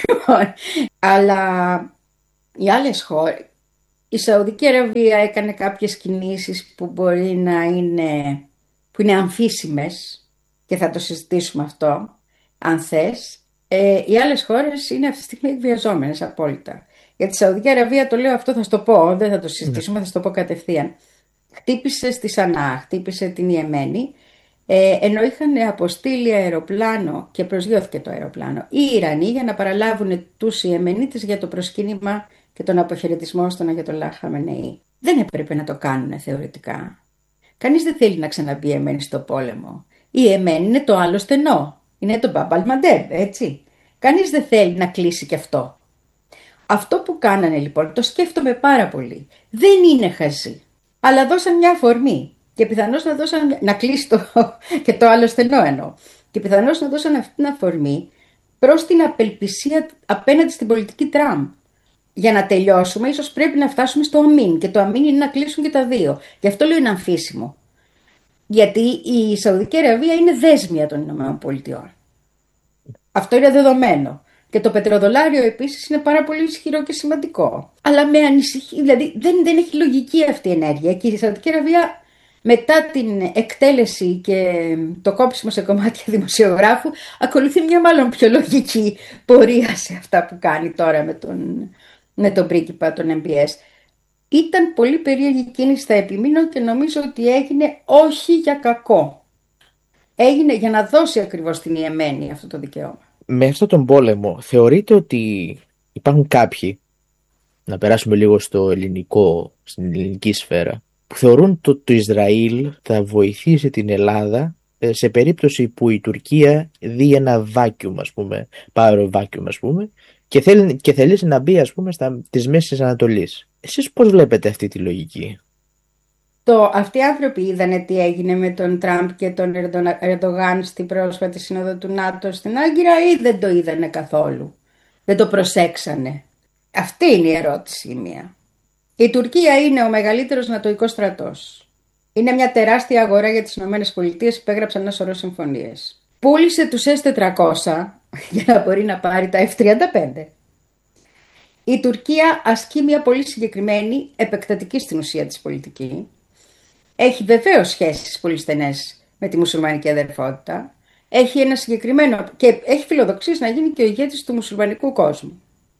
Αλλά οι άλλες χώρες, η Σαουδική Αραβία έκανε κάποιες κινήσεις που μπορεί να είναι, που είναι αμφίσιμες και θα το συζητήσουμε αυτό, αν θες. Ε, οι άλλες χώρες είναι αυτή τη στιγμή εκβιαζόμενες απόλυτα. Για τη Σαουδική Αραβία το λέω αυτό, θα στο πω, δεν θα το συζητήσουμε, θα στο πω κατευθείαν. Χτύπησε στη Σανά, χτύπησε την Ιεμένη, ε, ενώ είχαν αποστείλει αεροπλάνο και προσγειώθηκε το αεροπλάνο οι Ιρανοί για να παραλάβουν τους Ιεμενίτες για το προσκύνημα και τον αποχαιρετισμό στον Αγιατολάχ Χαμενεή. Δεν έπρεπε να το κάνουν θεωρητικά. Κανείς δεν θέλει να ξαναμπεί η Ιεμένη στο πόλεμο. Η Ιεμένη είναι το άλλο στενό. Είναι το Μπαμπ αλ-Μαντέμ, έτσι. Κανείς δεν θέλει να κλείσει και αυτό. Αυτό που κάνανε λοιπόν, το σκέφτομαι πάρα πολύ. Δεν είναι χαζί, αλλά δώσαν μια αφορμή. Και πιθανώς να δώσαν, να κλείσει το, και το άλλο στενό εννοώ. Και πιθανώς να δώσαν αυτή την αφορμή προς την απελπισία απέναντι στην πολιτική Τραμπ. Για να τελειώσουμε, ίσως πρέπει να φτάσουμε στο αμήν. Και το αμήν είναι να κλείσουν και τα δύο. Γι' αυτό λέω είναι αμφίσιμο. Γιατί η Σαουδική Αραβία είναι δέσμια των ΗΠΑ. Αυτό είναι δεδομένο. Και το πετροδολάριο επίσης είναι πάρα πολύ ισχυρό και σημαντικό. Αλλά με ανησυχεί, δηλαδή δεν, δεν έχει λογική αυτή η ενέργεια. Και η Σαουδική Αραβία μετά την εκτέλεση και το κόψιμο σε κομμάτια δημοσιογράφου ακολουθεί μια μάλλον πιο λογική πορεία σε αυτά που κάνει τώρα με τον, με τον πρίγκιπα, τον εμ μπι ες. Ήταν πολύ περίεργη κίνηση, θα επιμείνω, και νομίζω ότι έγινε όχι για κακό. Έγινε για να δώσει ακριβώς στην Ιεμένη αυτό το δικαίωμα. Με αυτόν τον πόλεμο θεωρείτε ότι υπάρχουν κάποιοι, να περάσουμε λίγο στο ελληνικό, στην ελληνική σφαίρα, που θεωρούν το, το Ισραήλ θα βοηθήσει την Ελλάδα σε περίπτωση που η Τουρκία δει ένα βάκιουμ, ας πούμε, πάρο βάκιουμ, ας πούμε, και θέλει, και θέλει να μπει, ας πούμε, στα, της Μέσης Ανατολής. Εσείς πώς βλέπετε αυτή τη λογική? Το, αυτοί οι άνθρωποι είδανε τι έγινε με τον Τραμπ και τον Ερντογάν στην πρόσφατη σύνοδο του ΝΑΤΟ στην Άγκυρα, ή δεν το είδανε καθόλου? Δεν το προσέξανε? Αυτή είναι η ερώτηση μία. Η Τουρκία είναι ο μεγαλύτερος νατοϊκός στρατός. Είναι μια τεράστια αγορά για τις ΗΠΑ που υπέγραψαν ένα σωρό συμφωνίες. Πούλησε τους ες τετρακόσια για να μπορεί να πάρει τα εφ τριάντα πέντε. Η Τουρκία ασκεί μια πολύ συγκεκριμένη, επεκτατική στην ουσία της πολιτική. Έχει βεβαίως σχέσεις πολύ στενές με τη μουσουλμανική αδερφότητα. Έχει ένα συγκεκριμένο και έχει φιλοδοξίες να γίνει και ο ηγέτης του μουσουλμανικού κόσμου.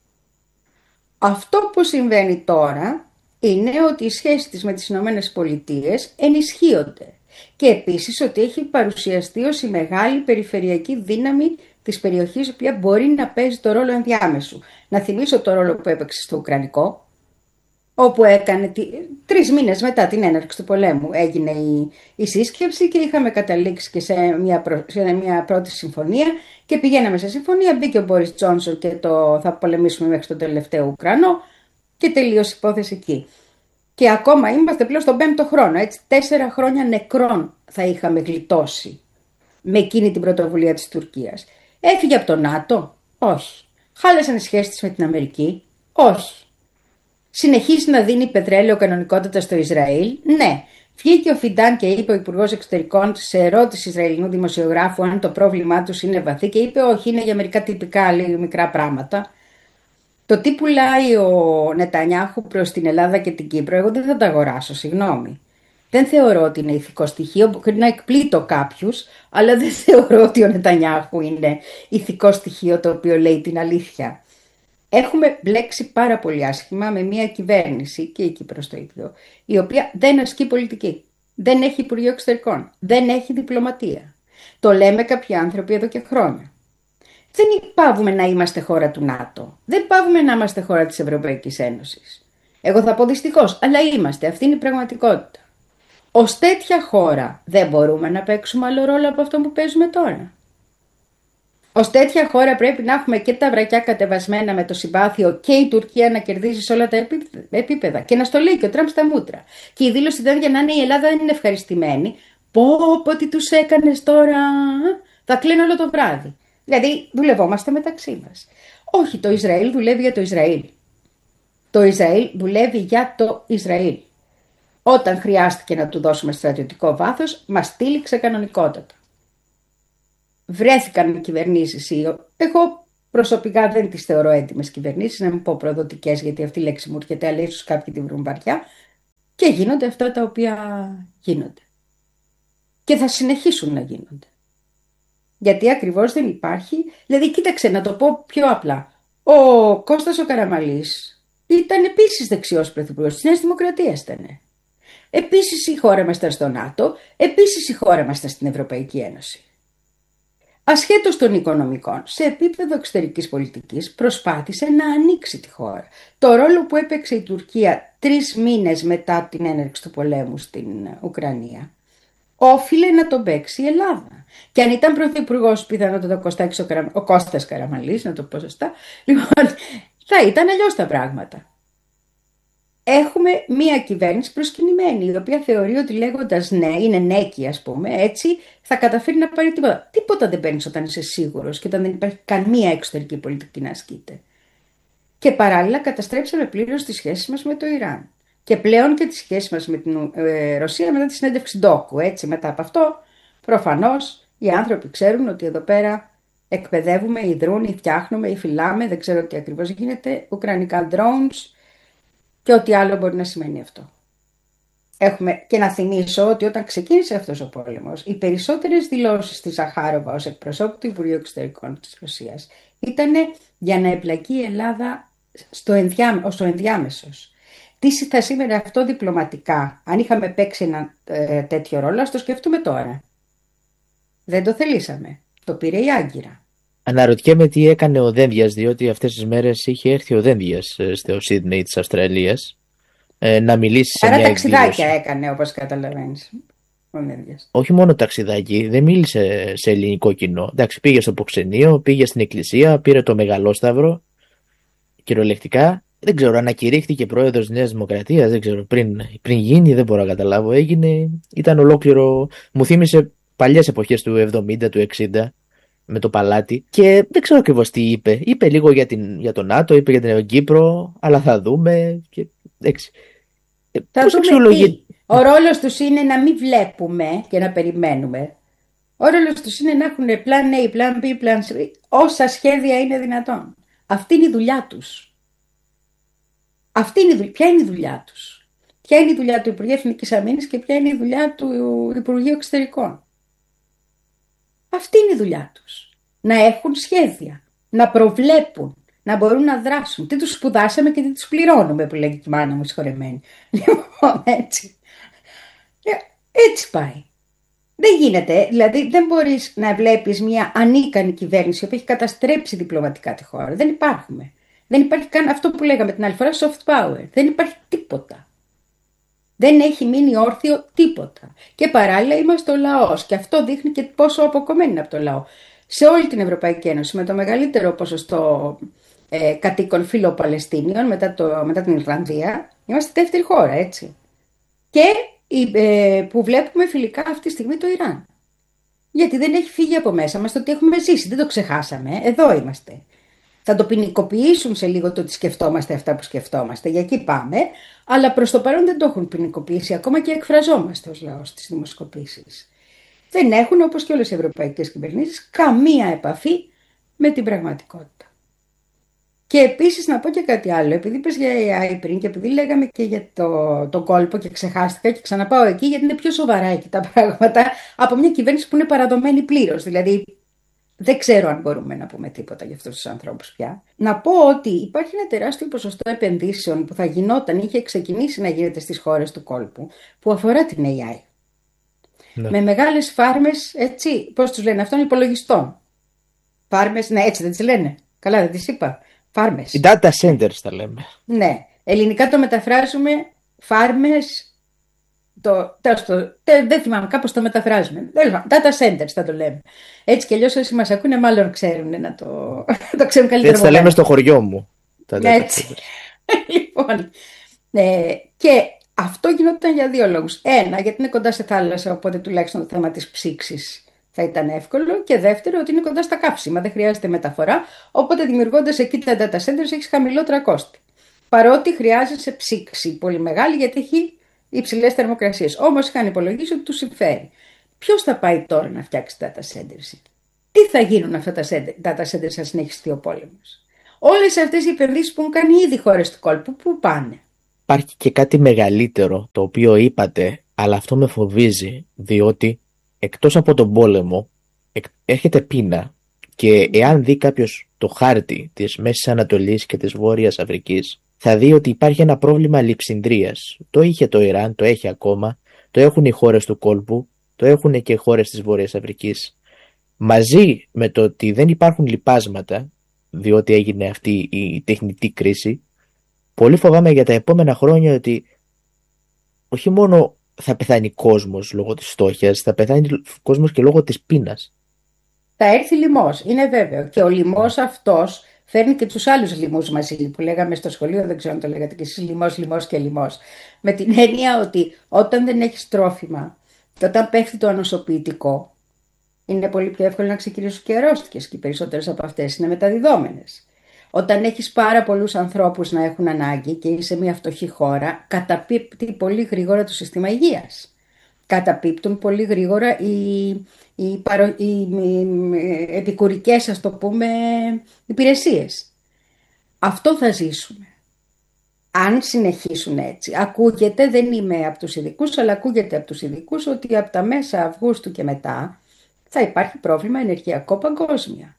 Αυτό που συμβαίνει τώρα είναι ότι οι σχέσεις της με τις Ηνωμένες Πολιτείες ενισχύονται και επίσης ότι έχει παρουσιαστεί ως η μεγάλη περιφερειακή δύναμη της περιοχής, η οποία μπορεί να παίζει το ρόλο ενδιάμεσου. Να θυμίσω το ρόλο που έπαιξε στο Ουκρανικό, όπου έκανε τρεις μήνες μετά την έναρξη του πολέμου έγινε η, η σύσκεψη και είχαμε καταλήξει και σε μια, προ, σε μια πρώτη συμφωνία και πηγαίναμε σε συμφωνία, μπήκε ο Μπόρις Τζόνσον και το θα πολεμήσουμε μέχρι τον τελευταίο Ουκρανό και τελείωσε η υπόθεση εκεί. Και ακόμα είμαστε πλέον στον πέμπτο χρόνο, έτσι, τέσσερα χρόνια νεκρών θα είχαμε γλιτώσει με εκείνη την πρωτοβουλία της Τουρκίας. Έφυγε από το ΝΑΤΟ? Όχι. Χάλασαν οι σχέσεις της με την Αμερική? Όχι. Συνεχίζει να δίνει πετρέλαιο κανονικότητα στο Ισραήλ? Ναι. Βγήκε ο Φιντάν και είπε ο Υπουργός Εξωτερικών σε ερώτηση Ισραηλινού δημοσιογράφου αν το πρόβλημά τους είναι βαθύ και είπε όχι, είναι για μερικά τυπικά λίγο μικρά πράγματα. Το τι πουλάει ο Νετανιάχου προς την Ελλάδα και την Κύπρο, εγώ δεν θα τα αγοράσω, συγγνώμη. Δεν θεωρώ ότι είναι ηθικό στοιχείο, μπορεί να εκπλήττω κάποιους, αλλά δεν θεωρώ ότι ο Νετανιάχου είναι ηθικό στοιχείο το οποίο λέει την αλήθεια. Έχουμε μπλέξει πάρα πολύ άσχημα με μια κυβέρνηση, και η Κύπρος το ίδιο, η οποία δεν ασκεί πολιτική, δεν έχει Υπουργείο Εξωτερικών, δεν έχει διπλωματία. Το λέμε κάποιοι άνθρωποι εδώ και χρόνια. Δεν πάβουμε να είμαστε χώρα του ΝΑΤΟ, δεν πάβουμε να είμαστε χώρα της Ευρωπαϊκής Ένωσης. Εγώ θα πω δυστυχώς, αλλά είμαστε, αυτή είναι η πραγματικότητα. Ως τέτοια χώρα δεν μπορούμε να παίξουμε άλλο ρόλο από αυτό που παίζουμε τώρα. Ως τέτοια χώρα πρέπει να έχουμε και τα βρακιά κατεβασμένα με το συμπάθειο και η Τουρκία να κερδίσει σε όλα τα επίπεδα. Και να στο λέει και ο Τραμπ στα μούτρα. Και η δήλωση ήταν για να είναι η Ελλάδα δεν είναι ευχαριστημένη. Πω πω τι τους έκανες τώρα. Θα κλείνω όλο το βράδυ. Δηλαδή δουλευόμαστε μεταξύ μας. Όχι, το Ισραήλ δουλεύει για το Ισραήλ. Το Ισραήλ δουλεύει για το Ισραήλ. Όταν χρειάστηκε να του δώσουμε στρατιωτικό βάθος, μας στήλιξε κανονικότατα. Βρέθηκαν κυβερνήσεις, εγώ προσωπικά δεν τις θεωρώ έτοιμες κυβερνήσεις, να μην πω προδοτικές, γιατί αυτή η λέξη μου έρχεται, αλλά ίσως κάποιοι την βρουν βαριά, και γίνονται αυτά τα οποία γίνονται. Και θα συνεχίσουν να γίνονται. Γιατί ακριβώς δεν υπάρχει, δηλαδή κοίταξε να το πω πιο απλά, ο Κώστας ο Καραμανλής ήταν επίσης δεξιός πρωθυπουργός της Νέας Δημοκρατίας ήταν. Επίσης η χώρα μας ήταν στο ΝΑΤΟ, επίσης η χώρα μας ήταν στην Ευρωπαϊκή Ένωση. Ασχέτως των οικονομικών, σε επίπεδο εξωτερικής πολιτικής προσπάθησε να ανοίξει τη χώρα. Το ρόλο που έπαιξε η Τουρκία τρεις μήνες μετά την έναρξη του πολέμου στην Ουκρανία, όφιλε να τον παίξει η Ελλάδα. Και αν ήταν πρωθυπουργός πιθανότατα ο, Καρα... ο Κώστας Καραμανλής, να το πω σωστά, λοιπόν, θα ήταν αλλιώς τα πράγματα. Έχουμε μία κυβέρνηση προσκυνημένη, η οποία θεωρεί ότι λέγοντας ναι, είναι νέκη ας πούμε, έτσι θα καταφέρει να πάρει τίποτα. Τίποτα δεν παίρνεις όταν είσαι σίγουρος και όταν δεν υπάρχει καμία εξωτερική πολιτική να ασκείται. Και παράλληλα καταστρέψαμε πλήρως τις σχέσεις μας με το Ιράν. Και πλέον και τις σχέσεις μας με την ε, Ρωσία μετά τη συνέντευξη Ντόκου. Έτσι, μετά από αυτό, προφανώς οι άνθρωποι ξέρουν ότι εδώ πέρα εκπαιδεύουμε, ιδρούν, ή φτιάχνουμε, ή φυλάμε, δεν ξέρω τι ακριβώς γίνεται, ουκρανικά drones. Και ό,τι άλλο μπορεί να σημαίνει αυτό. Έχουμε και να θυμίσω ότι όταν ξεκίνησε αυτός ο πόλεμος, οι περισσότερες δηλώσεις της Ζαχάροβα ως εκπροσώπου του Υπουργείου Εξωτερικών της Ρωσίας ήταν για να εμπλακεί η Ελλάδα στο ενδιά, ως ο ενδιάμεσος. Τι θα σήμαινε αυτό διπλωματικά, αν είχαμε παίξει ένα ε, τέτοιο ρόλο, ας το σκεφτούμε τώρα. Δεν το θελήσαμε. Το πήρε η Άγκυρα. Αναρωτιέμαι τι έκανε ο Δένδιας, διότι αυτές τις μέρες είχε έρθει ο Δένδιας στο Σίδνεϊ της Αυστραλίας ε, να μιλήσει σε Άρα μια ταξιδάκια εκδήλωση. έκανε, όπως καταλαβαίνεις. Ο Δένδιας. Όχι μόνο ταξιδάκι, δεν μίλησε σε ελληνικό κοινό. Εντάξει, πήγε στο προξενείο, πήγε στην εκκλησία, πήρε το μεγαλόσταυρο. Κυριολεκτικά, δεν ξέρω, ανακηρύχθηκε πρόεδρος της Νέας Δημοκρατίας, δεν ξέρω, πριν, πριν γίνει, δεν μπορώ να καταλάβω. Έγινε, ήταν ολόκληρο, μου θύμισε παλιές εποχές του εβδομήντα, του εξήντα, με το παλάτι. Και δεν ξέρω ακριβώς τι είπε. Είπε λίγο για, την, για τον ΝΑΤΟ, είπε για την Κύπρο, αλλά θα δούμε. Και, εντάξει. Θα Πώς δούμε αξιολογεί... τι. Ο ρόλος τους είναι να μην βλέπουμε και να περιμένουμε. Ο ρόλος τους είναι να έχουν πλάν A, πλάν B, πλάν C, όσα σχέδια είναι δυνατόν. Αυτή είναι η δουλειά τους. Αυτή είναι η δουλειά. Ποια είναι η δουλειά τους? Ποια είναι η δουλειά του Υπουργείου Εθνικής Αμήνης και ποια είναι η δουλειά του Υπουργείου Εξωτερικών? Αυτή είναι η δουλειά τους. Να έχουν σχέδια, να προβλέπουν, να μπορούν να δράσουν. Τι τους σπουδάσαμε και τι τους πληρώνουμε, που λέγει η μάνα μου συγχωρεμένη. Λοιπόν, έτσι. Έτσι πάει. Δεν γίνεται, δηλαδή δεν μπορείς να βλέπεις μια ανίκανη κυβέρνηση που έχει καταστρέψει διπλωματικά τη χώρα. Δεν υπάρχουμε. Δεν υπάρχει καν αυτό που λέγαμε την άλλη φορά, soft power. Δεν υπάρχει τίποτα. Δεν έχει μείνει όρθιο τίποτα. Και παράλληλα είμαστε ο λαός. Και αυτό δείχνει και πόσο αποκομμένοι είναι από το λαό. Σε όλη την Ευρωπαϊκή Ένωση, με το μεγαλύτερο ποσοστό ε, κατοίκων φιλοπαλαιστίνιων μετά, το, μετά την Ιρλανδία, είμαστε δεύτερη χώρα, έτσι. Και ε, που βλέπουμε φιλικά αυτή τη στιγμή το Ιράν. Γιατί δεν έχει φύγει από μέσα μας το ότι έχουμε ζήσει. Δεν το ξεχάσαμε. Εδώ είμαστε. Θα το ποινικοποιήσουν σε λίγο το ότι σκεφτόμαστε αυτά που σκεφτόμαστε. Για εκεί πάμε. Αλλά προς το παρόν δεν το έχουν ποινικοποιήσει. Ακόμα και εκφραζόμαστε ως λαός στις δημοσκοπήσεις. Δεν έχουν, όπως και όλες οι ευρωπαϊκές κυβερνήσεις, καμία επαφή με την πραγματικότητα. Και επίσης να πω και κάτι άλλο. Επειδή είπες για έι άι πριν και επειδή λέγαμε και για το, το κόλπο και ξεχάστηκα και ξαναπάω εκεί, γιατί είναι πιο σοβαρά εκεί τα πράγματα από μια κυβέρνηση που είναι παραδομένη πλήρως. Δηλαδή δεν ξέρω αν μπορούμε να πούμε τίποτα για αυτούς τους ανθρώπους πια. Να πω ότι υπάρχει ένα τεράστιο ποσοστό επενδύσεων που θα γινόταν, είχε ξεκινήσει να γίνεται στις χώρες του κόλπου, που αφορά την έι άι. Ναι. Με μεγάλες φάρμες, έτσι, πώς τους λένε αυτών, υπολογιστών. Φάρμες, ναι, έτσι δεν τις λένε. Καλά, δεν τις είπα. Φάρμες. Οι data centers τα λέμε. Ναι. Ελληνικά το μεταφράζουμε φάρμες. Το, το, το, δεν θυμάμαι, κάπως το μεταφράζουμε. Data centers θα το λέμε. Έτσι κι αλλιώς όσοι μας ακούνε, μάλλον ξέρουν να το, το ξέρουν καλύτερα. Έτσι τα λέμε στο χωριό μου. Τα έτσι. Λοιπόν. Ε, και αυτό γινόταν για δύο λόγους. Ένα, γιατί είναι κοντά σε θάλασσα, οπότε τουλάχιστον το θέμα της ψήξης θα ήταν εύκολο. Και δεύτερο, ότι είναι κοντά στα καύσιμα, δεν χρειάζεται μεταφορά. Οπότε δημιουργώντας εκεί τα data centers έχεις χαμηλότερα κόστη. Παρότι χρειάζεσαι ψήξη πολύ μεγάλη, γιατί έχει υψηλές θερμοκρασίες. Όμως είχαν υπολογίσει ότι τους συμφέρει. Ποιος θα πάει τώρα να φτιάξει data centers? Τι θα γίνουν αυτά τα data centers αν συνεχιστεί ο πόλεμος? Όλες αυτές οι επενδύσεις που έχουν κάνει ήδη οι χώρες του κόλπου, πού πάνε? Υπάρχει και κάτι μεγαλύτερο το οποίο είπατε, αλλά αυτό με φοβίζει, διότι εκτός από τον πόλεμο έρχεται πείνα και εάν δει κάποιος το χάρτη της Μέσης Ανατολής και της Βόρειας Αφρικής, θα δει ότι υπάρχει ένα πρόβλημα λειψινδρίας. Το είχε το Ιράν, το έχει ακόμα, το έχουν οι χώρες του κόλπου, το έχουν και οι χώρες της Βόρειας Αφρικής. Μαζί με το ότι δεν υπάρχουν λιπάσματα, διότι έγινε αυτή η τεχνητή κρίση, πολύ φοβάμαι για τα επόμενα χρόνια ότι όχι μόνο θα πεθάνει κόσμος λόγω της φτώχειας, θα πεθάνει κόσμος και λόγω της πείνας. Θα έρθει λοιμός, είναι βέβαιο. Και ο λοιμός αυτός φέρνει και τους άλλους λοιμούς μαζί, που λέγαμε στο σχολείο, δεν ξέρω αν το λέγατε και εσείς, λοιμός, λοιμός και λοιμός. Με την έννοια ότι όταν δεν έχεις τρόφιμα και όταν πέφτει το ανοσοποιητικό, είναι πολύ πιο εύκολο να ξεκινήσουν και αρρώστιες και οι περισσότερες από αυτές είναι μεταδιδόμενες. Όταν έχεις πάρα πολλούς ανθρώπους να έχουν ανάγκη και είσαι σε μια φτωχή χώρα, καταπίπτει πολύ γρήγορα το σύστημα υγείας. Καταπίπτουν πολύ γρήγορα οι, οι, παρο, οι, οι επικουρικές, ας το πούμε, υπηρεσίες. Αυτό θα ζήσουμε. Αν συνεχίσουν έτσι. Ακούγεται, δεν είμαι από τους ειδικούς, αλλά ακούγεται από τους ειδικούς ότι από τα μέσα Αυγούστου και μετά θα υπάρχει πρόβλημα ενεργειακό παγκόσμια.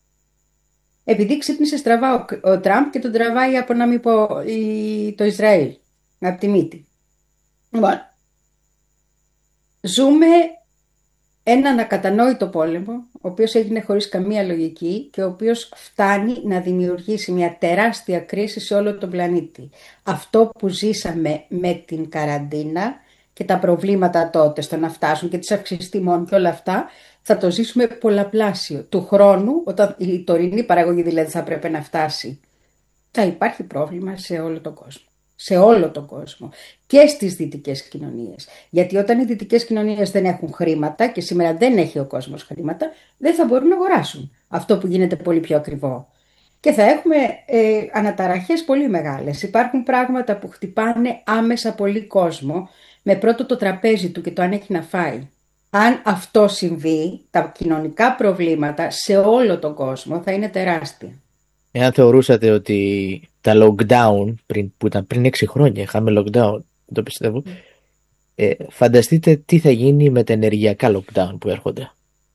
Επειδή ξύπνησε στραβά ο, ο Τραμπ και τον τραβάει από να μην πω η, το Ισραήλ, από τη μύτη. Λοιπόν, ζούμε έναν ακατανόητο πόλεμο, ο οποίος έγινε χωρίς καμία λογική και ο οποίος φτάνει να δημιουργήσει μια τεράστια κρίση σε όλο τον πλανήτη. Αυτό που ζήσαμε με την καραντίνα και τα προβλήματα τότε στο να φτάσουν και τις αυξήσεις τιμών και όλα αυτά, θα το ζήσουμε πολλαπλάσιο. Του χρόνου, όταν η τωρινή παραγωγή δηλαδή θα πρέπει να φτάσει, θα υπάρχει πρόβλημα σε όλο τον κόσμο. Σε όλο τον κόσμο και στις δυτικές κοινωνίες. Γιατί όταν οι δυτικές κοινωνίες δεν έχουν χρήματα, και σήμερα δεν έχει ο κόσμος χρήματα, δεν θα μπορούν να αγοράσουν αυτό που γίνεται πολύ πιο ακριβό. Και θα έχουμε ε, αναταραχές πολύ μεγάλες. Υπάρχουν πράγματα που χτυπάνε άμεσα πολύ κόσμο, με πρώτο το τραπέζι του και το αν έχει να φάει. Αν αυτό συμβεί, τα κοινωνικά προβλήματα σε όλο τον κόσμο θα είναι τεράστια. Εάν θεωρούσατε ότι τα lockdown, πριν, που ήταν πριν έξι χρόνια, είχαμε lockdown, το πιστεύω, ε, φανταστείτε τι θα γίνει με τα ενεργειακά lockdown που έρχονται.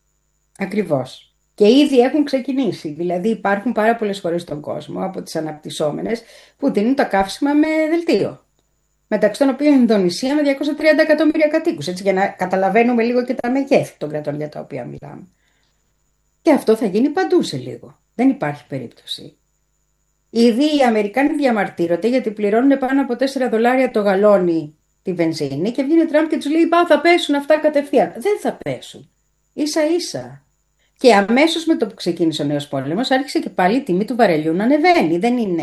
Ακριβώς. Και ήδη έχουν ξεκινήσει. Δηλαδή υπάρχουν πάρα πολλές χώρες στον κόσμο, από τις αναπτυσσόμενες, που δίνουν τα καύσιμα με δελτίο. Μεταξύ των οποίων η Ινδονησία με διακόσια τριάντα εκατομμύρια κατοίκους, έτσι, για να καταλαβαίνουμε λίγο και τα μεγέθη των κρατών για τα οποία μιλάμε. Και αυτό θα γίνει παντού σε λίγο. Δεν υπάρχει περίπτωση. Ήδη οι Αμερικάνοι διαμαρτύρονται γιατί πληρώνουν πάνω από τέσσερα δολάρια το γαλόνι τη βενζίνη και βγαίνει ο Τραμπ και τους λέει: Πά, θα πέσουν αυτά κατευθείαν. Δεν θα πέσουν. Ίσα ίσα. Και αμέσως με το που ξεκίνησε ο νέος πόλεμος άρχισε και πάλι η τιμή του βαρελιού να ανεβαίνει. Δεν είναι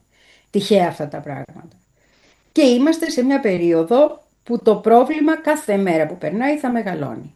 τυχαία αυτά τα πράγματα. Και είμαστε σε μια περίοδο που το πρόβλημα κάθε μέρα που περνάει θα μεγαλώνει.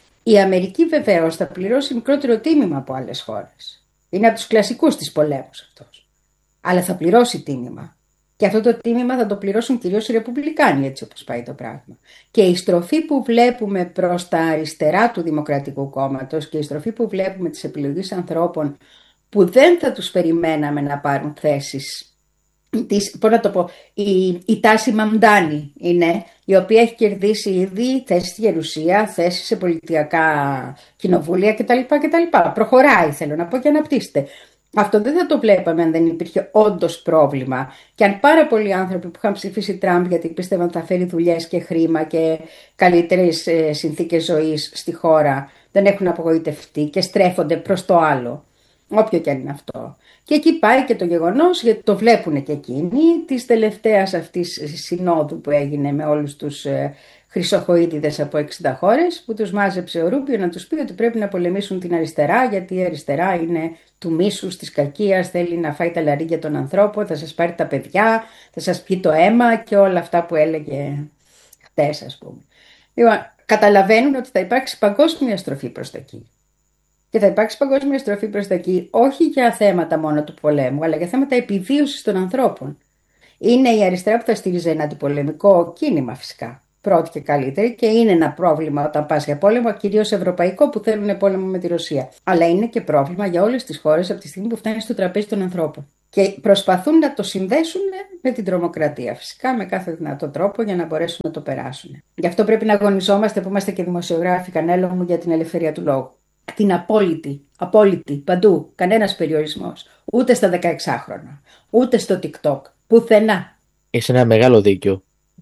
Η Αμερική βεβαίως θα πληρώσει μικρότερο τίμημα από άλλες χώρες. Είναι από τους κλασικούς της πολέμους αυτός. Αλλά θα πληρώσει τίμημα. Και αυτό το τίμημα θα το πληρώσουν κυρίως οι Ρεπουμπλικάνοι, έτσι όπως πάει το πράγμα. Και η στροφή που βλέπουμε προς τα αριστερά του Δημοκρατικού Κόμματος και η στροφή που βλέπουμε της επιλογής ανθρώπων που δεν θα τους περιμέναμε να πάρουν θέσεις. Της, πώς να το πω, η, η Τάση Μαμντάνη είναι, η οποία έχει κερδίσει ήδη θέσεις στη Γερουσία, θέσεις σε πολιτιακά κοινοβούλια κτλ. κτλ. Προχωράει, θέλω να πω, και αναπτύσσεται. Αυτό δεν θα το βλέπαμε αν δεν υπήρχε όντως πρόβλημα. Και αν πάρα πολλοί άνθρωποι που είχαν ψηφίσει Τραμπ γιατί πίστευαν ότι θα φέρει δουλειές και χρήμα και καλύτερες ε, συνθήκες ζωής στη χώρα, δεν έχουν απογοητευτεί και στρέφονται προς το άλλο. Όποιο και αν είναι αυτό. Και εκεί πάει και το γεγονός, γιατί το βλέπουν και εκείνοι, της τελευταίας αυτής συνόδου που έγινε με όλους τους ε, χρυσοχοΐδιδες από εξήντα χώρες, που τους μάζεψε ο Ρούμπιο να τους πει ότι πρέπει να πολεμήσουν την αριστερά, γιατί η αριστερά είναι του μίσους, της κακίας, θέλει να φάει τα λαρύγια των ανθρώπων, θα σας πάρει τα παιδιά, θα σας πιει το αίμα και όλα αυτά που έλεγε χτες, ας πούμε. Λοιπόν, καταλαβαίνουν ότι θα υπάρξει παγκόσμια στροφή προς τα εκεί. Και θα υπάρξει παγκόσμια στροφή προς τα εκεί, όχι για θέματα μόνο του πολέμου, αλλά για θέματα επιβίωσης των ανθρώπων. Είναι η αριστερά που θα στήριζε ένα αντιπολεμικό κίνημα, φυσικά. Πρώτη και καλύτερη, και είναι ένα πρόβλημα όταν πας για πόλεμο, κυρίως ευρωπαϊκό, που θέλουν πόλεμο με τη Ρωσία. Αλλά είναι και πρόβλημα για όλες τις χώρες από τη στιγμή που φτάνει στο τραπέζι των ανθρώπων. Και προσπαθούν να το συνδέσουν με την τρομοκρατία, φυσικά με κάθε δυνατό τρόπο για να μπορέσουν να το περάσουν. Γι' αυτό πρέπει να αγωνιζόμαστε, που είμαστε και δημοσιογράφοι, κανέλο μου, για την ελευθερία του λόγου. Την απόλυτη, απόλυτη, παντού, κανένας περιορισμός. Ούτε στα δεκαεξάχρονα, ούτε στο TikTok, πουθενά. Είσαι ένα μεγάλο δίκιο,